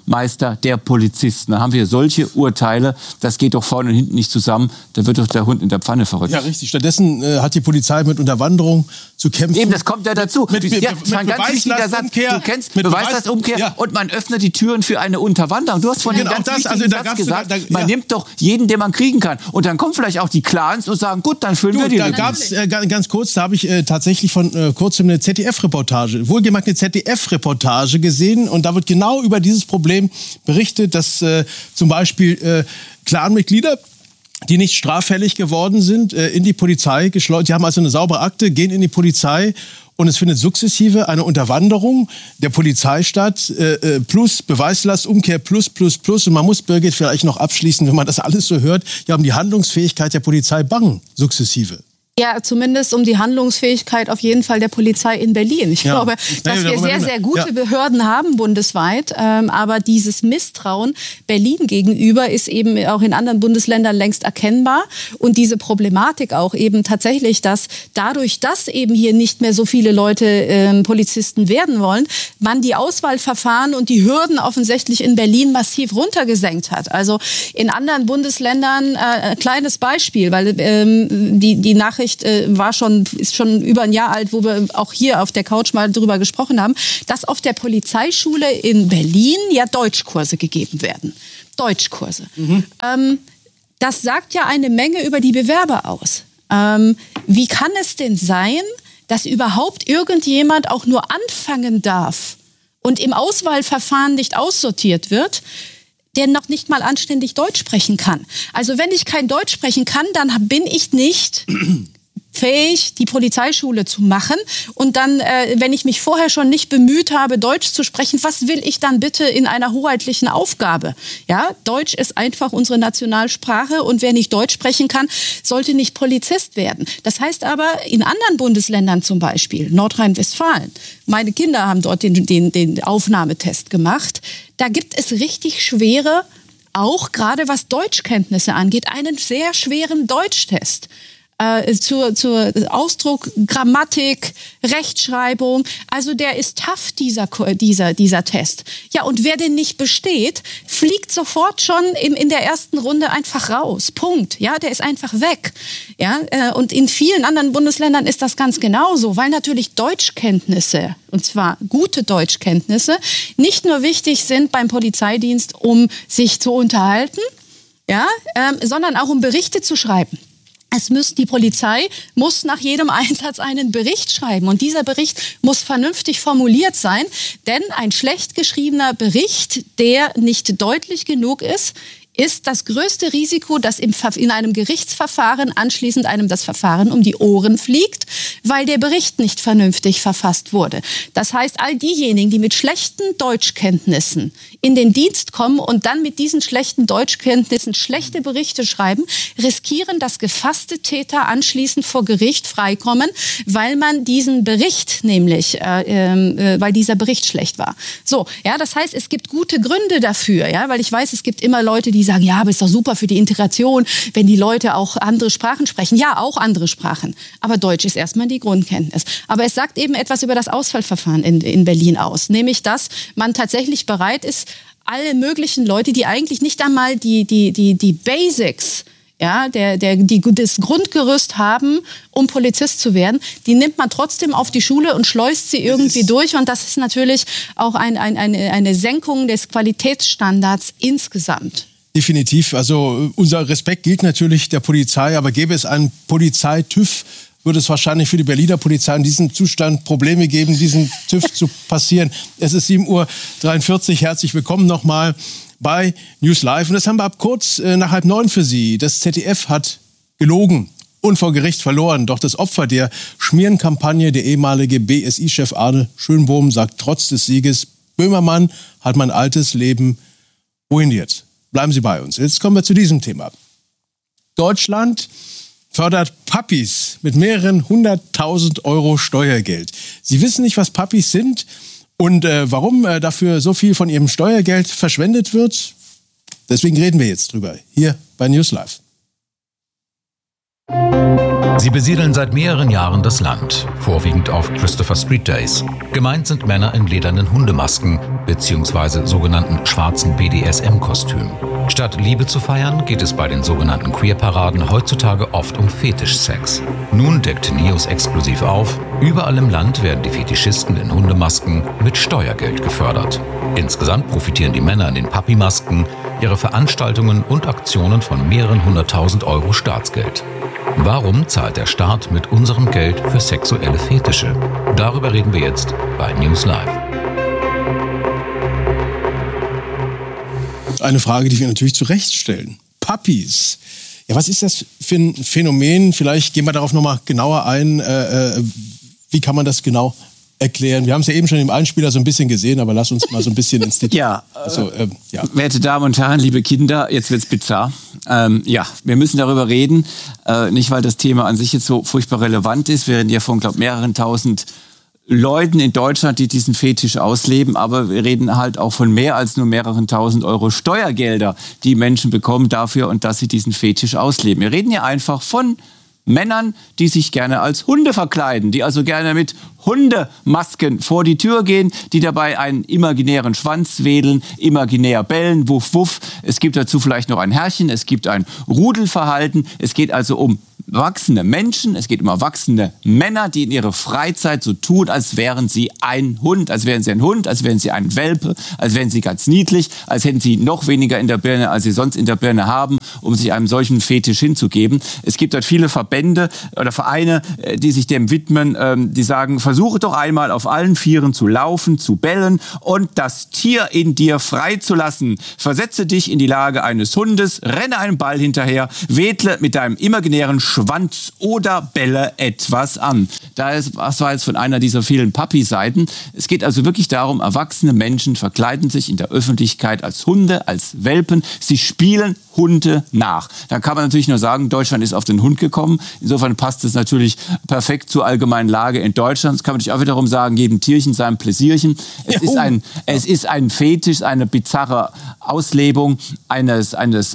Meister der Polizisten. Da haben wir solche Urteile, das geht doch vorne und hinten nicht zusammen, da wird doch der Hund in der Pfanne verrückt. Ja, richtig. Stattdessen hat die Polizei mit Unterwanderung zu kämpfen. Eben, das kommt ja dazu. Das ist ein ganz wichtiger Satz. Du kennst Beweislastumkehr, ja. Und man öffnet die Türen für eine Unterwanderung. Du hast von dem ganz wichtigen Satz gesagt, man nimmt doch jeden, den man kriegen kann. Und dann kommen vielleicht auch die Clans und sagen, gut, dann füllen wir die. Da gab es ganz kurz, da habe ich tatsächlich von kurzem eine ZDF-Reportage, wohlgemerkt eine ZDF-Reportage gesehen. Und da wird genau über dieses Problem berichtet, dass zum Beispiel Clanmitglieder, die nicht straffällig geworden sind, in die Polizei geschleust. Die haben also eine saubere Akte, gehen in die Polizei und es findet sukzessive eine Unterwanderung der Polizei statt, plus Beweislastumkehr, plus. Und man muss, Birgit, vielleicht noch abschließen, wenn man das alles so hört, ja, um die Handlungsfähigkeit der Polizei bangen, sukzessive. Ja, zumindest um die Handlungsfähigkeit auf jeden Fall der Polizei in Berlin. Ich glaube, dass wir sehr, sehr gute Behörden haben bundesweit. Aber dieses Misstrauen Berlin gegenüber ist eben auch in anderen Bundesländern längst erkennbar. Und diese Problematik auch eben tatsächlich, dass dadurch, dass eben hier nicht mehr so viele Leute Polizisten werden wollen, man die Auswahlverfahren und die Hürden offensichtlich in Berlin massiv runtergesenkt hat. Also in anderen Bundesländern, kleines Beispiel, weil die Nachricht ist schon über ein Jahr alt, wo wir auch hier auf der Couch mal drüber gesprochen haben, dass auf der Polizeischule in Berlin ja Deutschkurse gegeben werden. Deutschkurse. Das sagt ja eine Menge über die Bewerber aus. Wie kann es denn sein, dass überhaupt irgendjemand auch nur anfangen darf und im Auswahlverfahren nicht aussortiert wird, der noch nicht mal anständig Deutsch sprechen kann? Also wenn ich kein Deutsch sprechen kann, dann bin ich nicht fähig, die Polizeischule zu machen. Und dann, wenn ich mich vorher schon nicht bemüht habe, Deutsch zu sprechen, was will ich dann bitte in einer hoheitlichen Aufgabe? Ja, Deutsch ist einfach unsere Nationalsprache und wer nicht Deutsch sprechen kann, sollte nicht Polizist werden. Das heißt aber, in anderen Bundesländern zum Beispiel, Nordrhein-Westfalen, meine Kinder haben dort den Aufnahmetest gemacht, da gibt es richtig schwere, auch gerade was Deutschkenntnisse angeht, einen sehr schweren Deutschtest. Zur Ausdruck, Grammatik, Rechtschreibung. Also der ist tough, dieser Test. Ja, und wer den nicht besteht, fliegt sofort schon in der ersten Runde einfach raus. Punkt. Ja, der ist einfach weg. Ja, und in vielen anderen Bundesländern ist das ganz genauso, weil natürlich Deutschkenntnisse, und zwar gute Deutschkenntnisse, nicht nur wichtig sind beim Polizeidienst, um sich zu unterhalten, ja, sondern auch um Berichte zu schreiben. Die Polizei muss nach jedem Einsatz einen Bericht schreiben und dieser Bericht muss vernünftig formuliert sein, denn ein schlecht geschriebener Bericht, der nicht deutlich genug ist das größte Risiko, dass in einem Gerichtsverfahren anschließend einem das Verfahren um die Ohren fliegt, weil der Bericht nicht vernünftig verfasst wurde. Das heißt, all diejenigen, die mit schlechten Deutschkenntnissen in den Dienst kommen und dann mit diesen schlechten Deutschkenntnissen schlechte Berichte schreiben, riskieren, dass gefasste Täter anschließend vor Gericht freikommen, weil man diesen Bericht nämlich, weil dieser Bericht schlecht war. So, ja, das heißt, es gibt gute Gründe dafür, ja, weil ich weiß, es gibt immer Leute, die sagen, ja, aber ist doch super für die Integration, wenn die Leute auch andere Sprachen sprechen. Ja, auch andere Sprachen. Aber Deutsch ist erstmal die Grundkenntnis. Aber es sagt eben etwas über das Auswahlverfahren in Berlin aus. Nämlich, dass man tatsächlich bereit ist, alle möglichen Leute, die eigentlich nicht einmal die Basics, ja, das Grundgerüst haben, um Polizist zu werden, die nimmt man trotzdem auf die Schule und schleust sie irgendwie durch. Und das ist natürlich auch eine Senkung des Qualitätsstandards insgesamt. Definitiv. Also unser Respekt gilt natürlich der Polizei, aber gäbe es einen Polizei-TÜV, würde es wahrscheinlich für die Berliner Polizei in diesem Zustand Probleme geben, diesen TÜV zu passieren. Es ist 7:43 Uhr. Herzlich willkommen nochmal bei News Live. Und das haben wir ab kurz nach 8:30 für Sie. Das ZDF hat gelogen und vor Gericht verloren. Doch das Opfer der Schmierenkampagne, der ehemalige BSI-Chef Arne Schönbohm, sagt trotz des Sieges, Böhmermann hat mein altes Leben ruiniert. Bleiben Sie bei uns. Jetzt kommen wir zu diesem Thema. Deutschland fördert Papis mit mehreren 100.000 € Steuergeld. Sie wissen nicht, was Papis sind und warum dafür so viel von Ihrem Steuergeld verschwendet wird. Deswegen reden wir jetzt drüber, hier bei News Live. Sie besiedeln seit mehreren Jahren das Land, vorwiegend auf Christopher Street Days. Gemeint sind Männer in ledernen Hundemasken, bzw. sogenannten schwarzen BDSM-Kostüm. Statt Liebe zu feiern, geht es bei den sogenannten Queer-Paraden heutzutage oft um Fetischsex. Nun deckt NEOS exklusiv auf, überall im Land werden die Fetischisten in Hundemasken mit Steuergeld gefördert. Insgesamt profitieren die Männer in den Puppy-Masken, ihre Veranstaltungen und Aktionen von mehreren 100.000 Euro Staatsgeld. Warum zahlt der Staat mit unserem Geld für sexuelle Fetische? Darüber reden wir jetzt bei News Live. Eine Frage, die wir natürlich zu Recht stellen. Puppies. Ja, was ist das für ein Phänomen? Vielleicht gehen wir darauf nochmal genauer ein. Wie kann man das genau erklären? Wir haben es ja eben schon im Einspieler so ein bisschen gesehen, aber lass uns mal so ein bisschen ins Detail. Werte Damen und Herren, liebe Kinder, jetzt wird's bizarr. Wir müssen darüber reden. Nicht, weil das Thema an sich jetzt so furchtbar relevant ist. Wir reden ja von, mehreren tausend Leuten in Deutschland, die diesen Fetisch ausleben, aber wir reden halt auch von mehr als nur mehreren tausend Euro Steuergelder, die Menschen bekommen dafür und dass sie diesen Fetisch ausleben. Wir reden ja einfach von Männern, die sich gerne als Hunde verkleiden, die also gerne mit Hundemasken vor die Tür gehen, die dabei einen imaginären Schwanz wedeln, imaginär bellen, wuff, wuff. Es gibt dazu vielleicht noch ein Herrchen, es gibt ein Rudelverhalten. Es geht also um erwachsene Menschen, es geht um erwachsene Männer, die in ihrer Freizeit so tun, als wären sie ein Hund, als wären sie ein Hund, als wären sie ein Welpe, als wären sie ganz niedlich, als hätten sie noch weniger in der Birne, als sie sonst in der Birne haben, um sich einem solchen Fetisch hinzugeben. Es gibt dort viele Verbände oder Vereine, die sich dem widmen, die sagen, versuche doch einmal auf allen Vieren zu laufen, zu bellen und das Tier in dir freizulassen. Versetze dich in die Lage eines Hundes, renne einem Ball hinterher, wedle mit deinem imaginären Schwanz oder belle etwas an. Das war jetzt von einer dieser vielen Puppy-Seiten. Es geht also wirklich darum, erwachsene Menschen verkleiden sich in der Öffentlichkeit als Hunde, als Welpen. Sie spielen Hunde nach. Da kann man natürlich nur sagen, Deutschland ist auf den Hund gekommen. Insofern passt es natürlich perfekt zur allgemeinen Lage in Deutschland. Das kann man natürlich auch wiederum sagen, jedem Tierchen sein Pläsierchen. Es ist ein Fetisch, eine bizarre Auslebung eines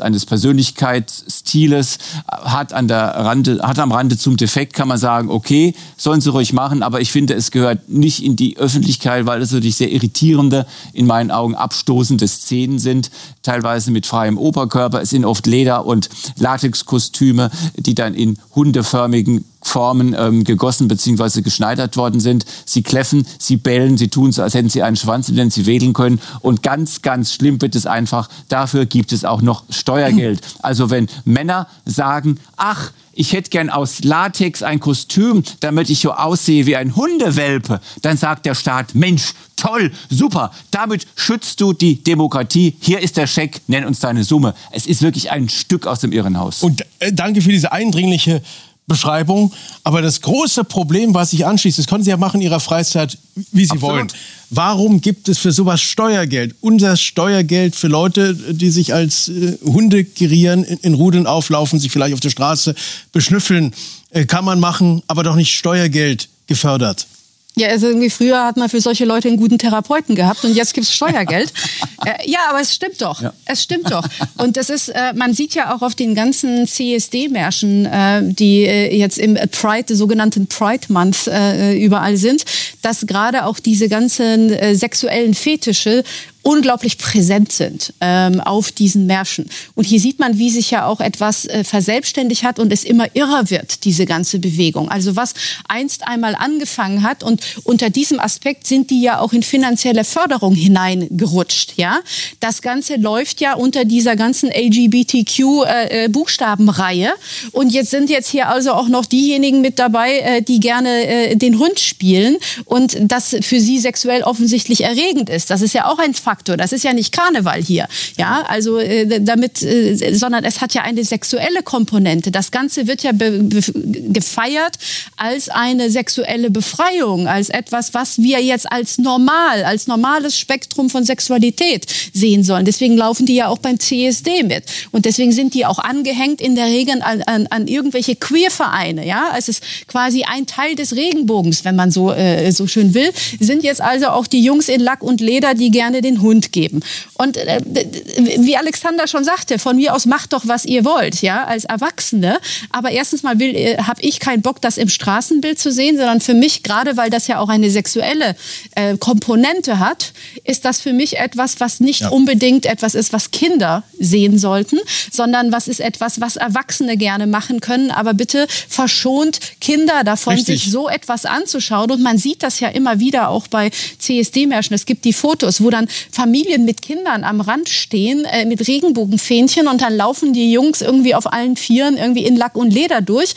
Persönlichkeitsstiles, hat am Rande zum Defekt, kann man sagen, okay, sollen sie ruhig machen, aber ich finde, es gehört nicht in die Öffentlichkeit, weil es wirklich sehr irritierende, in meinen Augen abstoßende Szenen sind, teilweise mit freiem Oberkörper. Es sind oft Leder- und Latexkostüme, die dann in hundeförmigen Formen gegossen bzw. geschneidert worden sind. Sie kläffen, sie bellen, sie tun so, als hätten sie einen Schwanz, mit dem sie wedeln können. Und ganz, ganz schlimm wird es einfach. Dafür gibt es auch noch Steuergeld. Also wenn Männer sagen, ach, ich hätte gern aus Latex ein Kostüm, damit ich so aussehe wie ein Hundewelpe, dann sagt der Staat, Mensch, toll, super, damit schützt du die Demokratie. Hier ist der Scheck, nenn uns deine Summe. Es ist wirklich ein Stück aus dem Irrenhaus. Und danke für diese eindringliche Beschreibung. Aber das große Problem, was sich anschließt, das können Sie ja machen in Ihrer Freizeit, wie Sie wollen. Warum gibt es für sowas Steuergeld? Unser Steuergeld für Leute, die sich als Hunde gerieren, in Rudeln auflaufen, sich vielleicht auf der Straße beschnüffeln, kann man machen, aber doch nicht Steuergeld gefördert. Ja, also irgendwie früher hat man für solche Leute einen guten Therapeuten gehabt und jetzt gibt's Steuergeld. Ja, aber es stimmt doch. Ja. Es stimmt doch. Und das ist, man sieht ja auch auf den ganzen CSD-Märschen, die jetzt im Pride, sogenannten Pride Month überall sind, dass gerade auch diese ganzen sexuellen Fetische unglaublich präsent sind auf diesen Märschen. Und hier sieht man, wie sich ja auch etwas verselbstständigt hat und es immer irrer wird, diese ganze Bewegung. Also was einst einmal angefangen hat und unter diesem Aspekt sind die ja auch in finanzielle Förderung hineingerutscht. Ja? Das Ganze läuft ja unter dieser ganzen LGBTQ-Buchstabenreihe und jetzt sind hier also auch noch diejenigen mit dabei, die gerne den Hund spielen und das für sie sexuell offensichtlich erregend ist. Das ist ja auch ein Faktor. Das ist ja nicht Karneval hier, ja, also sondern es hat ja eine sexuelle Komponente. Das Ganze wird ja gefeiert als eine sexuelle Befreiung, als etwas, was wir jetzt als normales Spektrum von Sexualität sehen sollen. Deswegen laufen die ja auch beim CSD mit und deswegen sind die auch angehängt in der Regel an irgendwelche Queer-Vereine, ja. Es ist quasi ein Teil des Regenbogens, wenn man so schön will. Sind jetzt also auch die Jungs in Lack und Leder, die gerne den Hund geben. Und wie Alexander schon sagte, von mir aus macht doch, was ihr wollt, ja, als Erwachsene. Aber erstens mal habe ich keinen Bock, das im Straßenbild zu sehen, sondern für mich, gerade weil das ja auch eine sexuelle Komponente hat, ist das für mich etwas, was nicht unbedingt etwas ist, was Kinder sehen sollten, sondern was ist etwas, was Erwachsene gerne machen können. Aber bitte verschont Kinder davon, sich so etwas anzuschauen. Und man sieht das ja immer wieder auch bei CSD-Märschen. Es gibt die Fotos, wo dann Familien mit Kindern am Rand stehen, mit Regenbogenfähnchen, und dann laufen die Jungs irgendwie auf allen Vieren irgendwie in Lack und Leder durch.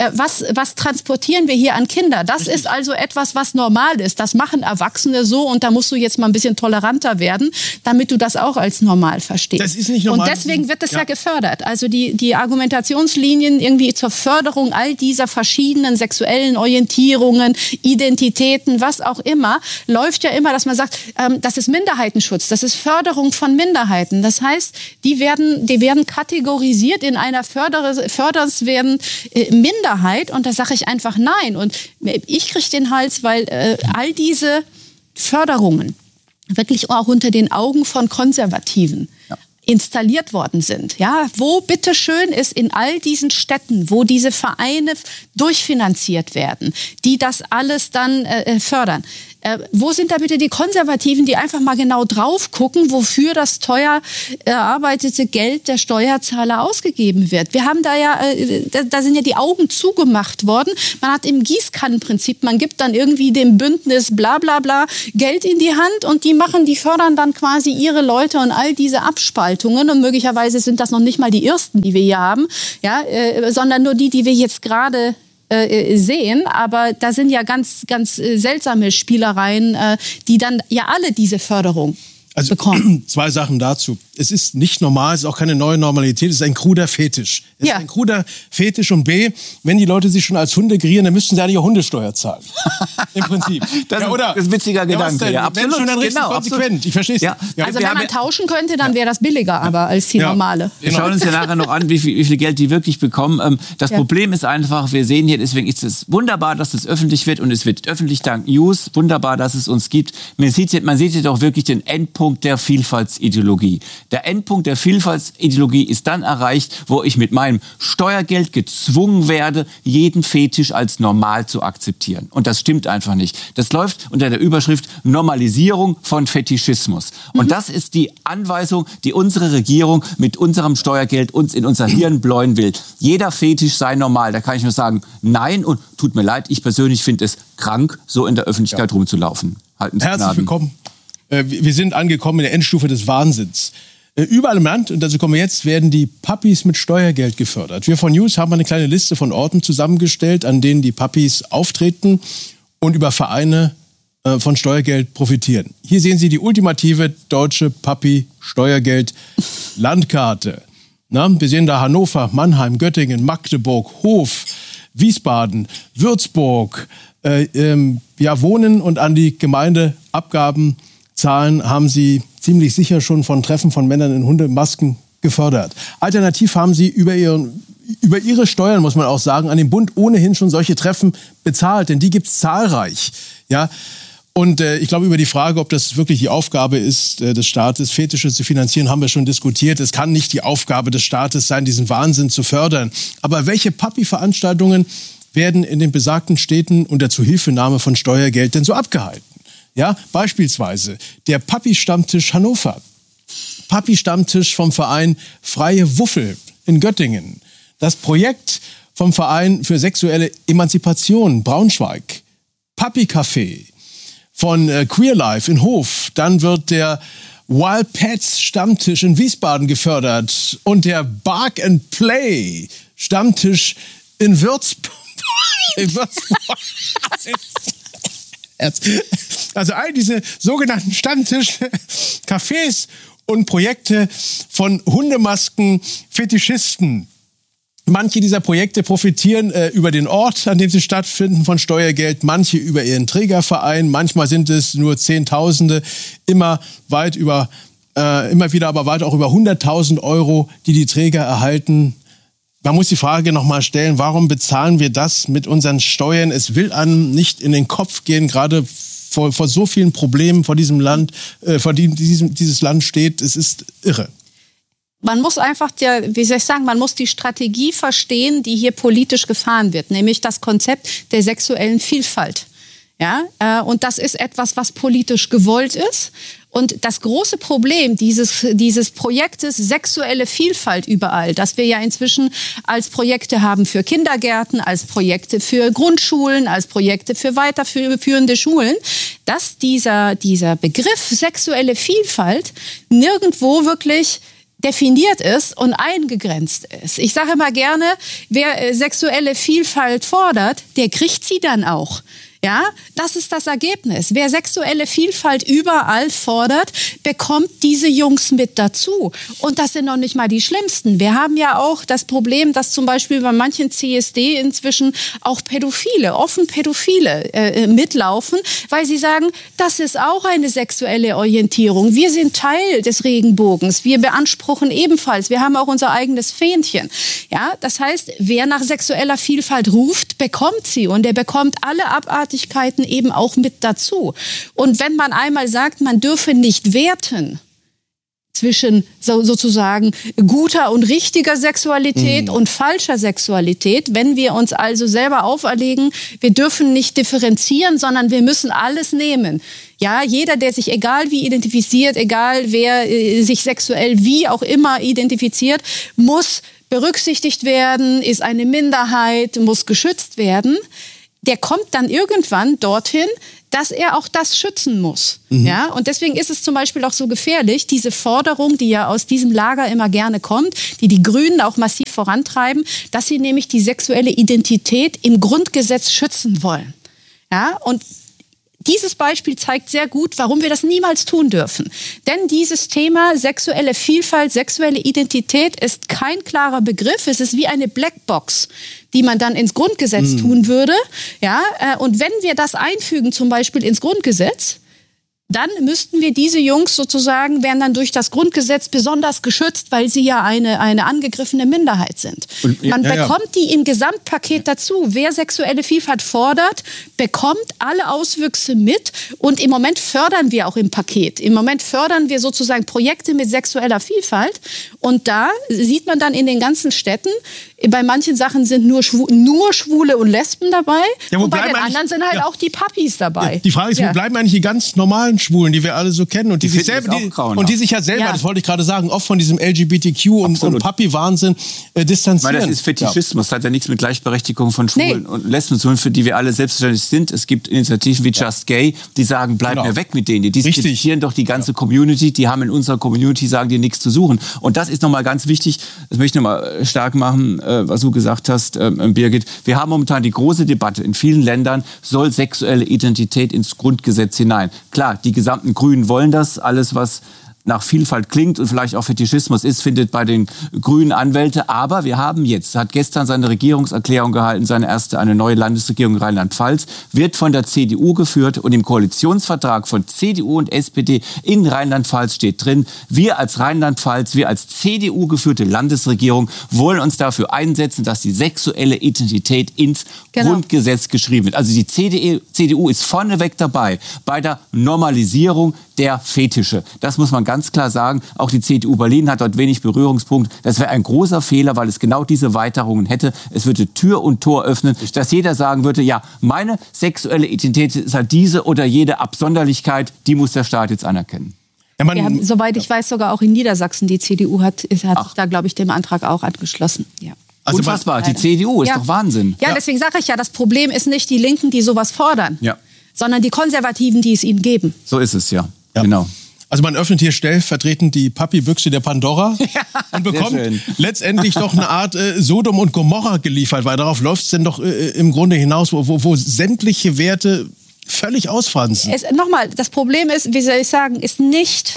Was transportieren wir hier an Kinder? Das ist also etwas, was normal ist. Das machen Erwachsene so, und da musst du jetzt mal ein bisschen toleranter werden, damit du das auch als normal verstehst. Das ist nicht normal. Und deswegen wird das ja gefördert. Also die Argumentationslinien irgendwie zur Förderung all dieser verschiedenen sexuellen Orientierungen, Identitäten, was auch immer, läuft ja immer, dass man sagt, das ist Minderheitenschutz, das ist Förderung von Minderheiten. Das heißt, die werden kategorisiert in einer fördernswerten Minderheit, und da sage ich einfach nein. Und ich kriege den Hals, weil all diese Förderungen wirklich auch unter den Augen von Konservativen installiert worden sind. Ja, wo bitteschön ist in all diesen Städten, wo diese Vereine durchfinanziert werden, die das alles dann fördern. Wo sind da bitte die Konservativen, die einfach mal genau drauf gucken, wofür das teuer erarbeitete Geld der Steuerzahler ausgegeben wird? Wir haben da ja, da sind ja die Augen zugemacht worden. Man hat im Gießkannenprinzip, man gibt dann irgendwie dem Bündnis bla bla bla Geld in die Hand, und die fördern dann quasi ihre Leute und all diese Abspaltungen, und möglicherweise sind das noch nicht mal die ersten, die wir hier haben, ja, sondern nur die wir jetzt gerade sehen, aber da sind ja ganz, ganz seltsame Spielereien, die dann ja alle diese Förderung bekommen. Zwei Sachen dazu. Es ist nicht normal, es ist auch keine neue Normalität, es ist ein kruder Fetisch. Es ist ein kruder Fetisch, und B, wenn die Leute sich schon als Hunde gerieren, dann müssten sie eigentlich auch Hundesteuer zahlen. Im Prinzip. Das ist ein witziger Gedanke. Ja, absolut. Schon dann richtig konsequent. Ich verstehe es. Ja. Also wenn man tauschen könnte, dann wäre das billiger, aber als die normale. Wir schauen uns ja nachher noch an, wie viel Geld die wirklich bekommen. Das Problem ist einfach, wir sehen hier, deswegen ist es wunderbar, dass es öffentlich wird, und es wird öffentlich dank News. Wunderbar, dass es uns gibt. Man sieht hier doch wirklich den Endpunkt der Vielfaltsideologie. Der Endpunkt der Vielfaltsideologie ist dann erreicht, wo ich mit meinem Steuergeld gezwungen werde, jeden Fetisch als normal zu akzeptieren. Und das stimmt einfach nicht. Das läuft unter der Überschrift Normalisierung von Fetischismus. Und das ist die Anweisung, die unsere Regierung mit unserem Steuergeld uns in unser Hirn bläuen will. Jeder Fetisch sei normal. Da kann ich nur sagen, nein, und tut mir leid, ich persönlich finde es krank, so in der Öffentlichkeit rumzulaufen. Herzlich willkommen. Wir sind angekommen in der Endstufe des Wahnsinns. Überall im Land, und dazu kommen wir jetzt, werden die Puppies mit Steuergeld gefördert. Wir von News haben eine kleine Liste von Orten zusammengestellt, an denen die Puppies auftreten und über Vereine von Steuergeld profitieren. Hier sehen Sie die ultimative deutsche Puppy-Steuergeld-Landkarte. Wir sehen da Hannover, Mannheim, Göttingen, Magdeburg, Hof, Wiesbaden, Würzburg. Wohnen und an die Gemeindeabgaben zahlen haben sie ziemlich sicher schon von Treffen von Männern in Hundemasken gefördert. Alternativ haben sie über ihre Steuern, muss man auch sagen, an den Bund ohnehin schon solche Treffen bezahlt, denn die gibt es zahlreich. Ja? Und ich glaube, über die Frage, ob das wirklich die Aufgabe ist des Staates, Fetische zu finanzieren, haben wir schon diskutiert. Es kann nicht die Aufgabe des Staates sein, diesen Wahnsinn zu fördern. Aber welche Puppy-Veranstaltungen werden in den besagten Städten unter Zuhilfenahme von Steuergeld denn so abgehalten? Ja, beispielsweise der Puppy-Stammtisch Hannover, Puppy-Stammtisch vom Verein Freie Wuffel in Göttingen, das Projekt vom Verein für sexuelle Emanzipation Braunschweig, Puppy-Café von Queer Life in Hof, dann wird der Wild Pets Stammtisch in Wiesbaden gefördert und der Bark and Play Stammtisch in Würzburg. Also all diese sogenannten Stammtische, Cafés und Projekte von Hundemasken-Fetischisten. Manche dieser Projekte profitieren über den Ort, an dem sie stattfinden, von Steuergeld, manche über ihren Trägerverein, manchmal sind es nur Zehntausende, immer wieder aber weit auch über 100.000 Euro, die die Träger erhalten. Man muss die Frage nochmal stellen, warum bezahlen wir das mit unseren Steuern? Es will einem nicht in den Kopf gehen, gerade vor so vielen Problemen vor diesem Land, vor dem dieses Land steht. Es ist irre. Man muss einfach, man muss die Strategie verstehen, die hier politisch gefahren wird, nämlich das Konzept der sexuellen Vielfalt. Ja, und das ist etwas, was politisch gewollt ist. Und das große Problem dieses Projektes sexuelle Vielfalt überall, das wir ja inzwischen als Projekte haben für Kindergärten, als Projekte für Grundschulen, als Projekte für weiterführende Schulen, dass dieser Begriff sexuelle Vielfalt nirgendwo wirklich definiert ist und eingegrenzt ist. Ich sage immer gerne, wer sexuelle Vielfalt fordert, der kriegt sie dann auch. Ja, das ist das Ergebnis. Wer sexuelle Vielfalt überall fordert, bekommt diese Jungs mit dazu. Und das sind noch nicht mal die schlimmsten. Wir haben ja auch das Problem, dass zum Beispiel bei manchen CSD inzwischen auch offen Pädophile mitlaufen, weil sie sagen, das ist auch eine sexuelle Orientierung. Wir sind Teil des Regenbogens. Wir beanspruchen ebenfalls. Wir haben auch unser eigenes Fähnchen. Ja, das heißt, wer nach sexueller Vielfalt ruft, bekommt sie. Und er bekommt alle Abartigkeiten eben auch mit dazu. Und wenn man einmal sagt, man dürfe nicht werten zwischen sozusagen guter und richtiger Sexualität und falscher Sexualität, wenn wir uns also selber auferlegen, wir dürfen nicht differenzieren, sondern wir müssen alles nehmen. Ja, jeder, der sich egal wie identifiziert, egal wer sich sexuell wie auch immer identifiziert, muss berücksichtigt werden, ist eine Minderheit, muss geschützt werden. Der kommt dann irgendwann dorthin, dass er auch das schützen muss. Ja? Und deswegen ist es zum Beispiel auch so gefährlich, diese Forderung, die ja aus diesem Lager immer gerne kommt, die Grünen auch massiv vorantreiben, dass sie nämlich die sexuelle Identität im Grundgesetz schützen wollen. Ja? Und dieses Beispiel zeigt sehr gut, warum wir das niemals tun dürfen. Denn dieses Thema sexuelle Vielfalt, sexuelle Identität ist kein klarer Begriff. Es ist wie eine Blackbox, die man dann ins Grundgesetz tun würde. Ja, und wenn wir das einfügen, zum Beispiel ins Grundgesetz, dann müssten wir diese Jungs sozusagen, werden dann durch das Grundgesetz besonders geschützt, weil sie ja eine angegriffene Minderheit sind. Man bekommt die im Gesamtpaket dazu. Wer sexuelle Vielfalt fordert, bekommt alle Auswüchse mit. Und im Moment fördern wir auch im Paket. Im Moment fördern wir sozusagen Projekte mit sexueller Vielfalt. Und da sieht man dann in den ganzen Städten, bei manchen Sachen sind nur Schwule und Lesben dabei. Ja, und bei den anderen sind halt auch die Papis dabei. Ja, die Frage ist, wo bleiben eigentlich die ganz normalen Schwulen, die wir alle so kennen und die sich selber, die sich ja selber, das wollte ich gerade sagen, oft von diesem LGBTQ und Papi-Wahnsinn distanzieren. Weil das ist Fetischismus, das hat ja nichts mit Gleichberechtigung von Schwulen und Lesben zu tun, für die wir alle selbstverständlich sind. Es gibt Initiativen wie Just Gay, die sagen, bleib mir weg mit denen. Die diskreditieren doch die ganze Community, die haben in unserer Community, sagen die, nichts zu suchen. Und das ist nochmal ganz wichtig, das möchte ich nochmal stark machen, was du gesagt hast, Birgit. Wir haben momentan die große Debatte in vielen Ländern, soll sexuelle Identität ins Grundgesetz hinein. Klar, die gesamten Grünen wollen das. Alles, was nach Vielfalt klingt und vielleicht auch Fetischismus ist, findet bei den Grünen Anwälte. Aber wir haben jetzt, hat gestern seine Regierungserklärung gehalten, eine neue Landesregierung Rheinland-Pfalz, wird von der CDU geführt und im Koalitionsvertrag von CDU und SPD in Rheinland-Pfalz steht drin, wir als Rheinland-Pfalz, wir als CDU geführte Landesregierung wollen uns dafür einsetzen, dass die sexuelle Identität ins Grundgesetz geschrieben wird. Also die CDU ist vorneweg dabei bei der Normalisierung der Fetische. Das muss man ganz klar sagen. Auch die CDU Berlin hat dort wenig Berührungspunkt. Das wäre ein großer Fehler, weil es genau diese Weiterungen hätte. Es würde Tür und Tor öffnen, dass jeder sagen würde, ja, meine sexuelle Identität ist halt diese oder jede Absonderlichkeit, die muss der Staat jetzt anerkennen. Ja, soweit ich weiß, sogar auch in Niedersachsen, die CDU hat sich da, glaube ich, dem Antrag auch angeschlossen. Ja. Also unfassbar, die CDU ist doch Wahnsinn. Ja, deswegen sage ich ja, das Problem ist nicht die Linken, die sowas fordern, sondern die Konservativen, die es ihnen geben. So ist es, ja. Genau. Also man öffnet hier stellvertretend die Papi-Büchse der Pandora und bekommt letztendlich doch eine Art Sodom und Gomorra geliefert, weil darauf läuft es denn doch im Grunde hinaus, wo sämtliche Werte völlig ausfransen. Nochmal, das Problem ist, wie soll ich sagen, ist nicht,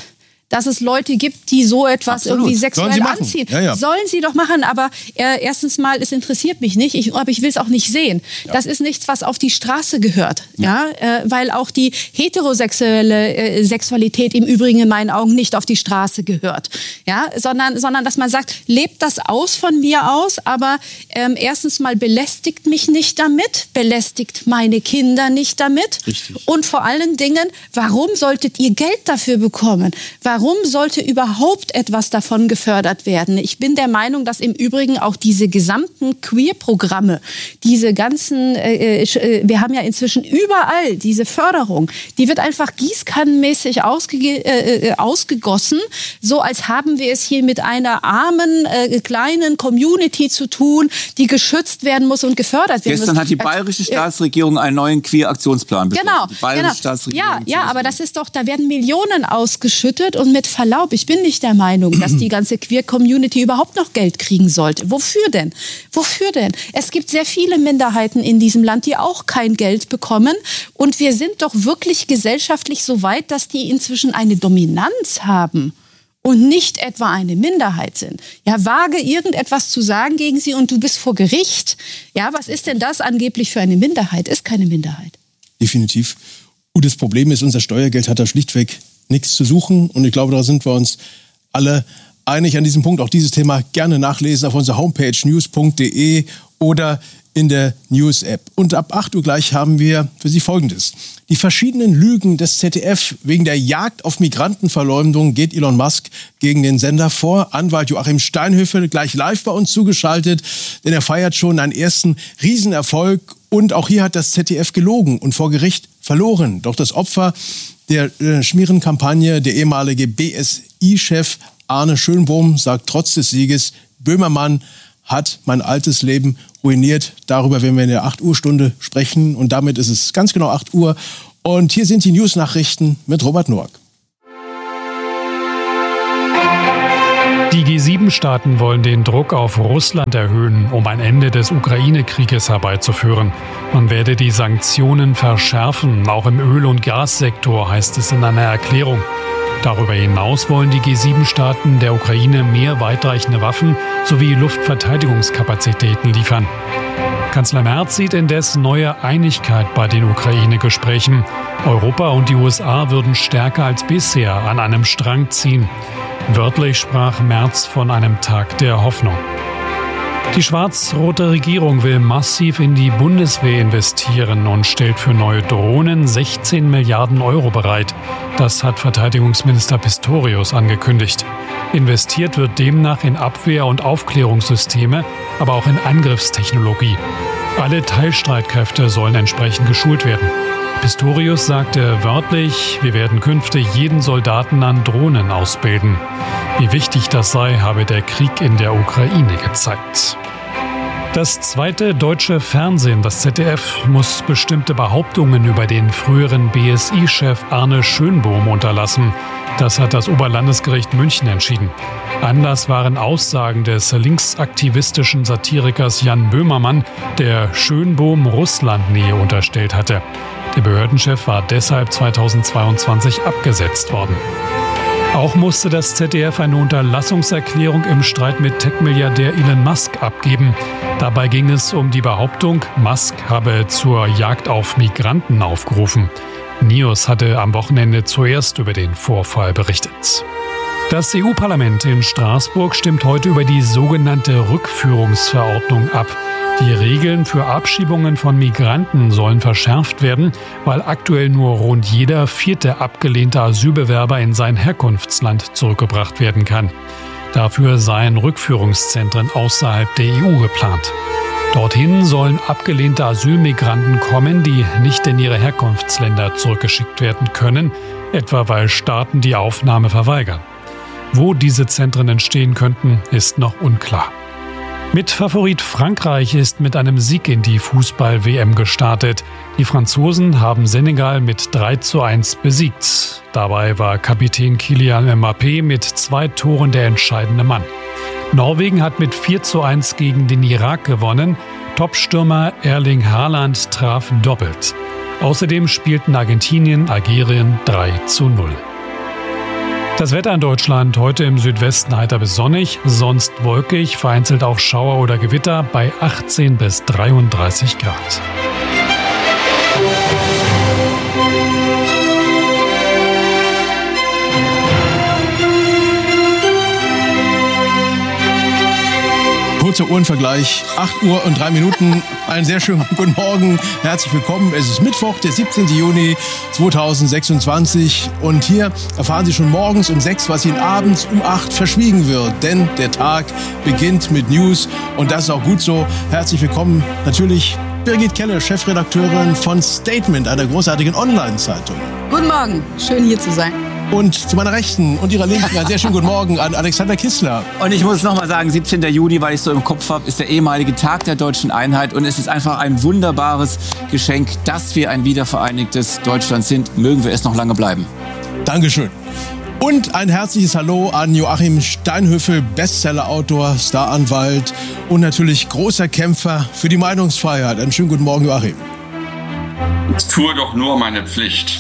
dass es Leute gibt, die so etwas irgendwie sexuell anziehen. Ja. Sollen sie doch machen, aber erstens mal, es interessiert mich nicht, aber ich will es auch nicht sehen. Ja. Das ist nichts, was auf die Straße gehört, weil auch die heterosexuelle Sexualität im Übrigen in meinen Augen nicht auf die Straße gehört, sondern dass man sagt, lebt das aus von mir aus, aber erstens mal belästigt mich nicht damit, belästigt meine Kinder nicht damit. Richtig. Und vor allen Dingen, warum solltet ihr Geld dafür bekommen? Warum sollte überhaupt etwas davon gefördert werden? Ich bin der Meinung, dass im Übrigen auch diese gesamten Queer-Programme, diese ganzen, wir haben ja inzwischen überall diese Förderung, die wird einfach gießkannenmäßig ausgegossen, so als haben wir es hier mit einer armen, kleinen Community zu tun, die geschützt werden muss und gefördert werden muss. Gestern hat die bayerische Staatsregierung einen neuen Queer-Aktionsplan beschlossen. Genau. Die bayerische Staatsregierung. Ja, aber das ist doch, da werden Millionen ausgeschüttet und mit Verlaub, ich bin nicht der Meinung, dass die ganze Queer-Community überhaupt noch Geld kriegen sollte. Wofür denn? Wofür denn? Es gibt sehr viele Minderheiten in diesem Land, die auch kein Geld bekommen. Und wir sind doch wirklich gesellschaftlich so weit, dass die inzwischen eine Dominanz haben und nicht etwa eine Minderheit sind. Ja, wage irgendetwas zu sagen gegen sie und du bist vor Gericht. Ja, was ist denn das angeblich für eine Minderheit? Ist keine Minderheit. Definitiv. Und das Problem ist, unser Steuergeld hat da schlichtweg nichts zu suchen. Und ich glaube, da sind wir uns alle einig an diesem Punkt. Auch dieses Thema gerne nachlesen auf unserer Homepage news.de oder in der News-App. Und ab 8 Uhr gleich haben wir für Sie Folgendes. Die verschiedenen Lügen des ZDF wegen der Jagd auf Migrantenverleumdung geht Elon Musk gegen den Sender vor. Anwalt Joachim Steinhöfel gleich live bei uns zugeschaltet, denn er feiert schon einen ersten Riesenerfolg. Und auch hier hat das ZDF gelogen und vor Gericht verloren. Doch das Opfer der Schmierenkampagne, der ehemalige BSI-Chef Arne Schönbohm, sagt trotz des Sieges, Böhmermann hat mein altes Leben ruiniert. Darüber werden wir in der 8-Uhr-Stunde sprechen. Und damit ist es ganz genau 8 Uhr. Und hier sind die News-Nachrichten mit Robert Noack. Die G7-Staaten wollen den Druck auf Russland erhöhen, um ein Ende des Ukraine-Krieges herbeizuführen. Man werde die Sanktionen verschärfen, auch im Öl- und Gassektor, heißt es in einer Erklärung. Darüber hinaus wollen die G7-Staaten der Ukraine mehr weitreichende Waffen sowie Luftverteidigungskapazitäten liefern. Kanzler Merz sieht indes neue Einigkeit bei den Ukraine-Gesprächen. Europa und die USA würden stärker als bisher an einem Strang ziehen. Wörtlich sprach Merz von einem Tag der Hoffnung. Die schwarz-rote Regierung will massiv in die Bundeswehr investieren und stellt für neue Drohnen 16 Milliarden Euro bereit. Das hat Verteidigungsminister Pistorius angekündigt. Investiert wird demnach in Abwehr- und Aufklärungssysteme, aber auch in Angriffstechnologie. Alle Teilstreitkräfte sollen entsprechend geschult werden. Pistorius sagte wörtlich, wir werden künftig jeden Soldaten an Drohnen ausbilden. Wie wichtig das sei, habe der Krieg in der Ukraine gezeigt. Das zweite deutsche Fernsehen, das ZDF, muss bestimmte Behauptungen über den früheren BSI-Chef Arne Schönbohm unterlassen. Das hat das Oberlandesgericht München entschieden. Anlass waren Aussagen des linksaktivistischen Satirikers Jan Böhmermann, der Schönbohm Russlandnähe unterstellt hatte. Der Behördenchef war deshalb 2022 abgesetzt worden. Auch musste das ZDF eine Unterlassungserklärung im Streit mit Tech-Milliardär Elon Musk abgeben. Dabei ging es um die Behauptung, Musk habe zur Jagd auf Migranten aufgerufen. NEOS hatte am Wochenende zuerst über den Vorfall berichtet. Das EU-Parlament in Straßburg stimmt heute über die sogenannte Rückführungsverordnung ab. Die Regeln für Abschiebungen von Migranten sollen verschärft werden, weil aktuell nur rund jeder 4. abgelehnte Asylbewerber in sein Herkunftsland zurückgebracht werden kann. Dafür seien Rückführungszentren außerhalb der EU geplant. Dorthin sollen abgelehnte Asylmigranten kommen, die nicht in ihre Herkunftsländer zurückgeschickt werden können, etwa weil Staaten die Aufnahme verweigern. Wo diese Zentren entstehen könnten, ist noch unklar. Mitfavorit Frankreich ist mit einem Sieg in die Fußball-WM gestartet. Die Franzosen haben Senegal mit 3:1 besiegt. Dabei war Kapitän Kylian Mbappé mit 2 Toren der entscheidende Mann. Norwegen hat mit 4:1 gegen den Irak gewonnen. Topstürmer Erling Haaland traf doppelt. Außerdem spielten Argentinien, Algerien 3:0. Das Wetter in Deutschland heute im Südwesten heiter bis sonnig, sonst wolkig, vereinzelt auch Schauer oder Gewitter bei 18 bis 33 Grad. Kurzer Uhrenvergleich, 8 Uhr und 3 Minuten. Einen sehr schönen guten Morgen, herzlich willkommen. Es ist Mittwoch, der 17. Juni 2026 und hier erfahren Sie schon morgens um 6, was Ihnen abends um 8 verschwiegen wird. Denn der Tag beginnt mit News und das ist auch gut so. Herzlich willkommen natürlich Birgit Kelle, Chefredakteurin von Statement, einer großartigen Online-Zeitung. Guten Morgen, schön hier zu sein. Und zu meiner Rechten und Ihrer Linken einen sehr schönen guten Morgen an Alexander Kissler. Und ich muss noch mal sagen, 17. Juni, weil ich so im Kopf habe, ist der ehemalige Tag der Deutschen Einheit. Und es ist einfach ein wunderbares Geschenk, dass wir ein wiedervereinigtes Deutschland sind. Mögen wir es noch lange bleiben. Dankeschön. Und ein herzliches Hallo an Joachim Steinhöfel, Bestsellerautor, Staranwalt und natürlich großer Kämpfer für die Meinungsfreiheit. Einen schönen guten Morgen, Joachim. Ich tue doch nur meine Pflicht.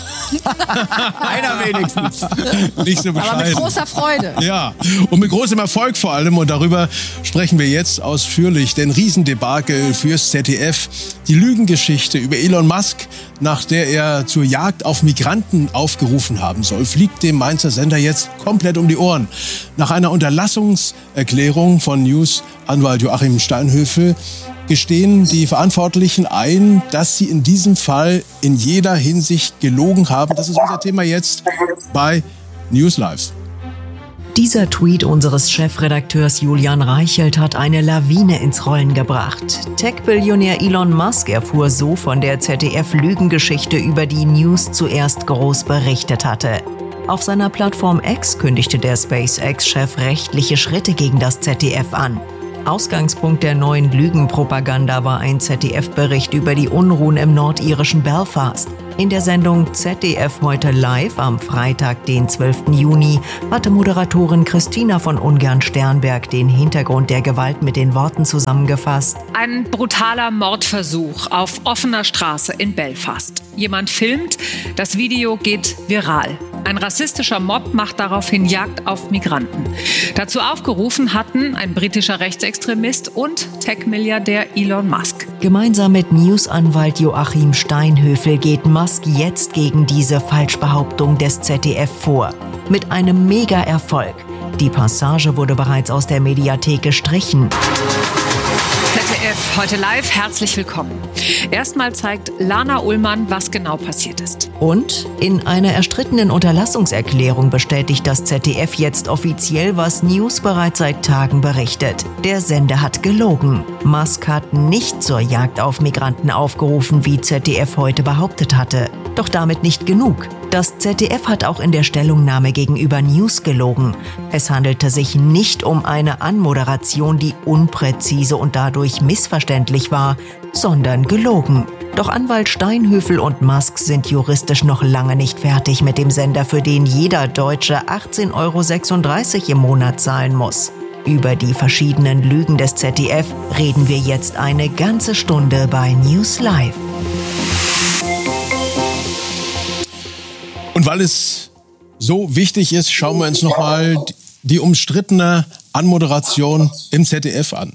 Einer wenigstens. Nicht so bescheiden. Aber mit großer Freude. Ja, und mit großem Erfolg vor allem. Und darüber sprechen wir jetzt ausführlich. Denn Riesendebakel fürs ZDF. Die Lügengeschichte über Elon Musk, nach der er zur Jagd auf Migranten aufgerufen haben soll, fliegt dem Mainzer Sender jetzt komplett um die Ohren. Nach einer Unterlassungserklärung von News-Anwalt Joachim Steinhöfel gestehen die Verantwortlichen ein, dass sie in diesem Fall in jeder Hinsicht gelogen haben. Das ist unser Thema jetzt bei News Live. Dieser Tweet unseres Chefredakteurs Julian Reichelt hat eine Lawine ins Rollen gebracht. Tech-Billionär Elon Musk erfuhr so von der ZDF-Lügengeschichte, über die News zuerst groß berichtet hatte. Auf seiner Plattform X kündigte der SpaceX-Chef rechtliche Schritte gegen das ZDF an. Ausgangspunkt der neuen Lügenpropaganda war ein ZDF-Bericht über die Unruhen im nordirischen Belfast. In der Sendung ZDF heute live am Freitag, den 12. Juni, hatte Moderatorin Christina von Ungarn-Sternberg den Hintergrund der Gewalt mit den Worten zusammengefasst. Ein brutaler Mordversuch auf offener Straße in Belfast. Jemand filmt, das Video geht viral. Ein rassistischer Mob macht daraufhin Jagd auf Migranten. Dazu aufgerufen hatten ein britischer Rechtsextremist und Tech-Milliardär Elon Musk. Gemeinsam mit News-Anwalt Joachim Steinhöfel geht Musk jetzt gegen diese Falschbehauptung des ZDF vor. Mit einem Mega-Erfolg. Die Passage wurde bereits aus der Mediathek gestrichen. ZDF heute live, herzlich willkommen. Erstmal zeigt Lana Ullmann, was genau passiert ist. Und in einer erstrittenen Unterlassungserklärung bestätigt das ZDF jetzt offiziell, was News bereits seit Tagen berichtet. Der Sender hat gelogen. Musk hat nicht zur Jagd auf Migranten aufgerufen, wie ZDF heute behauptet hatte. Doch damit nicht genug. Das ZDF hat auch in der Stellungnahme gegenüber News gelogen. Es handelte sich nicht um eine Anmoderation, die unpräzise und dadurch missverständlich war, sondern gelogen. Doch Anwalt Steinhöfel und Musk sind juristisch noch lange nicht fertig mit dem Sender, für den jeder Deutsche 18,36 € im Monat zahlen muss. Über die verschiedenen Lügen des ZDF reden wir jetzt eine ganze Stunde bei News Live. Und weil es so wichtig ist, schauen wir uns nochmal die umstrittene Anmoderation im ZDF an.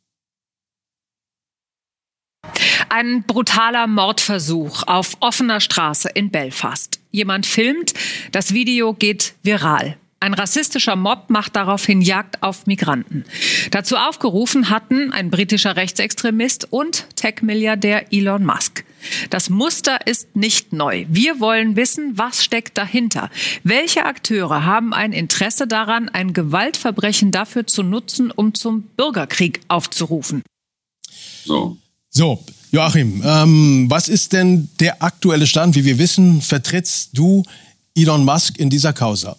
Ein brutaler Mordversuch auf offener Straße in Belfast. Jemand filmt, das Video geht viral. Ein rassistischer Mob macht daraufhin Jagd auf Migranten. Dazu aufgerufen hatten ein britischer Rechtsextremist und Tech-Milliardär Elon Musk. Das Muster ist nicht neu. Wir wollen wissen, was steckt dahinter. Welche Akteure haben ein Interesse daran, ein Gewaltverbrechen dafür zu nutzen, um zum Bürgerkrieg aufzurufen? So, Joachim, was ist denn der aktuelle Stand? Wie wir wissen, vertrittst du Elon Musk in dieser Causa.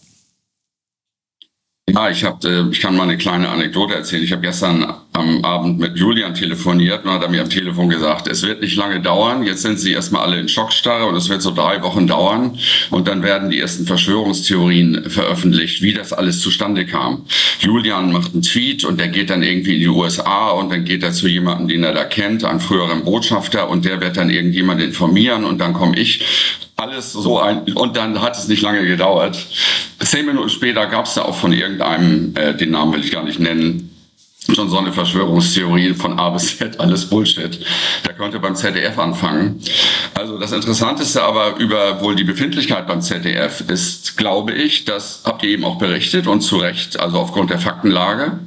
Ja, ich kann mal eine kleine Anekdote erzählen. Ich habe gestern am Abend mit Julian telefoniert und hat er mir am Telefon gesagt, es wird nicht lange dauern. Jetzt sind sie erstmal alle in Schockstarre und es wird so 3 Wochen dauern. Und dann werden die ersten Verschwörungstheorien veröffentlicht, wie das alles zustande kam. Julian macht einen Tweet und der geht dann irgendwie in die USA und dann geht er zu jemandem, den er da kennt, einem früheren Botschafter, und der wird dann irgendjemand informieren und dann komme ich alles so und dann hat es nicht lange gedauert. 10 Minuten später gab es da auch von irgendeinem, den Namen will ich gar nicht nennen, schon so eine Verschwörungstheorie von A bis Z, alles Bullshit. Der konnte beim ZDF anfangen. Also das Interessanteste aber über wohl die Befindlichkeit beim ZDF ist, glaube ich, das habt ihr eben auch berichtet und zu Recht, also aufgrund der Faktenlage.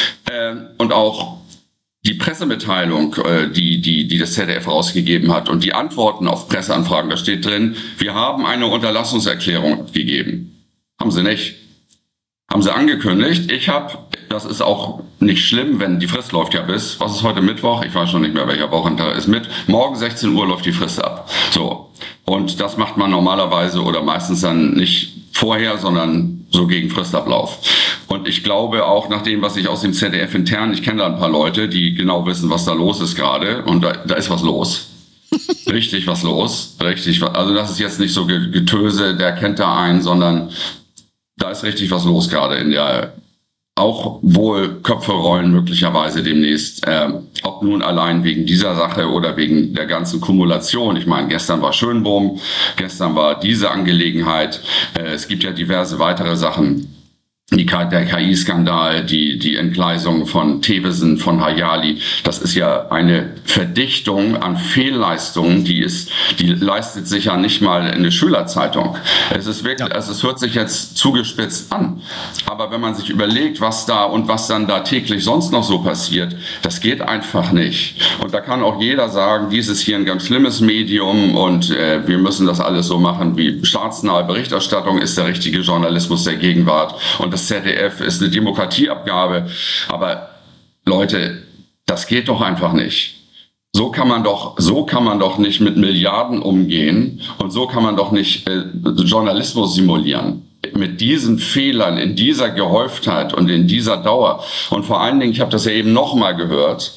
Und auch die Pressemitteilung, die das ZDF rausgegeben hat und die Antworten auf Presseanfragen, da steht drin, wir haben eine Unterlassungserklärung gegeben. Haben sie nicht. Haben sie angekündigt. Das ist auch nicht schlimm, wenn die Frist läuft ja bis, was ist heute Mittwoch? Ich weiß schon nicht mehr, welcher Wochentag ist mit. Morgen 16 Uhr läuft die Frist ab. So. Und das macht man normalerweise oder meistens dann nicht vorher, sondern so gegen Fristablauf. Und ich glaube auch nach dem, was ich aus dem ZDF intern, ich kenne da ein paar Leute, die genau wissen, was da los ist gerade. Und da ist was los. Richtig was los. Also das ist jetzt nicht so Getöse, der kennt da einen, sondern da ist richtig was los gerade in der, auch wohl Köpfe rollen möglicherweise demnächst, ob nun allein wegen dieser Sache oder wegen der ganzen Kumulation. Ich meine, gestern war Schönbohm, gestern war diese Angelegenheit, es gibt ja diverse weitere Sachen. Der KI-Skandal, die Entgleisung von Thewesen, von Hayali, das ist ja eine Verdichtung an Fehlleistungen, die leistet sich ja nicht mal eine Schülerzeitung. Es ist wirklich, also es hört sich jetzt zugespitzt an. Aber wenn man sich überlegt, was dann da täglich sonst noch so passiert, das geht einfach nicht. Und da kann auch jeder sagen, dies ist hier ein ganz schlimmes Medium und wir müssen das alles so machen, wie staatsnahe Berichterstattung ist der richtige Journalismus der Gegenwart. Und das ZDF ist eine Demokratieabgabe. Aber Leute, das geht doch einfach nicht. So kann man doch nicht mit Milliarden umgehen und so kann man doch nicht Journalismus simulieren. Mit diesen Fehlern, in dieser Gehäuftheit und in dieser Dauer. Und vor allen Dingen, ich habe das ja eben nochmal gehört,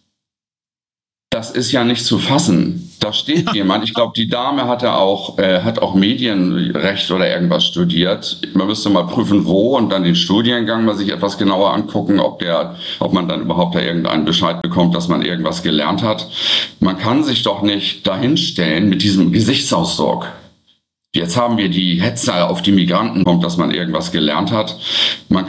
das ist ja nicht zu fassen. Da steht jemand, ich glaube, die Dame hat auch Medienrecht oder irgendwas studiert. Man müsste mal prüfen, wo und dann den Studiengang mal sich etwas genauer angucken, ob man dann überhaupt da irgendeinen Bescheid bekommt, dass man irgendwas gelernt hat. Man kann sich doch nicht dahinstellen mit diesem Gesichtsausdruck. Jetzt haben wir die Hetze auf die Migranten, dass man irgendwas gelernt hat. Man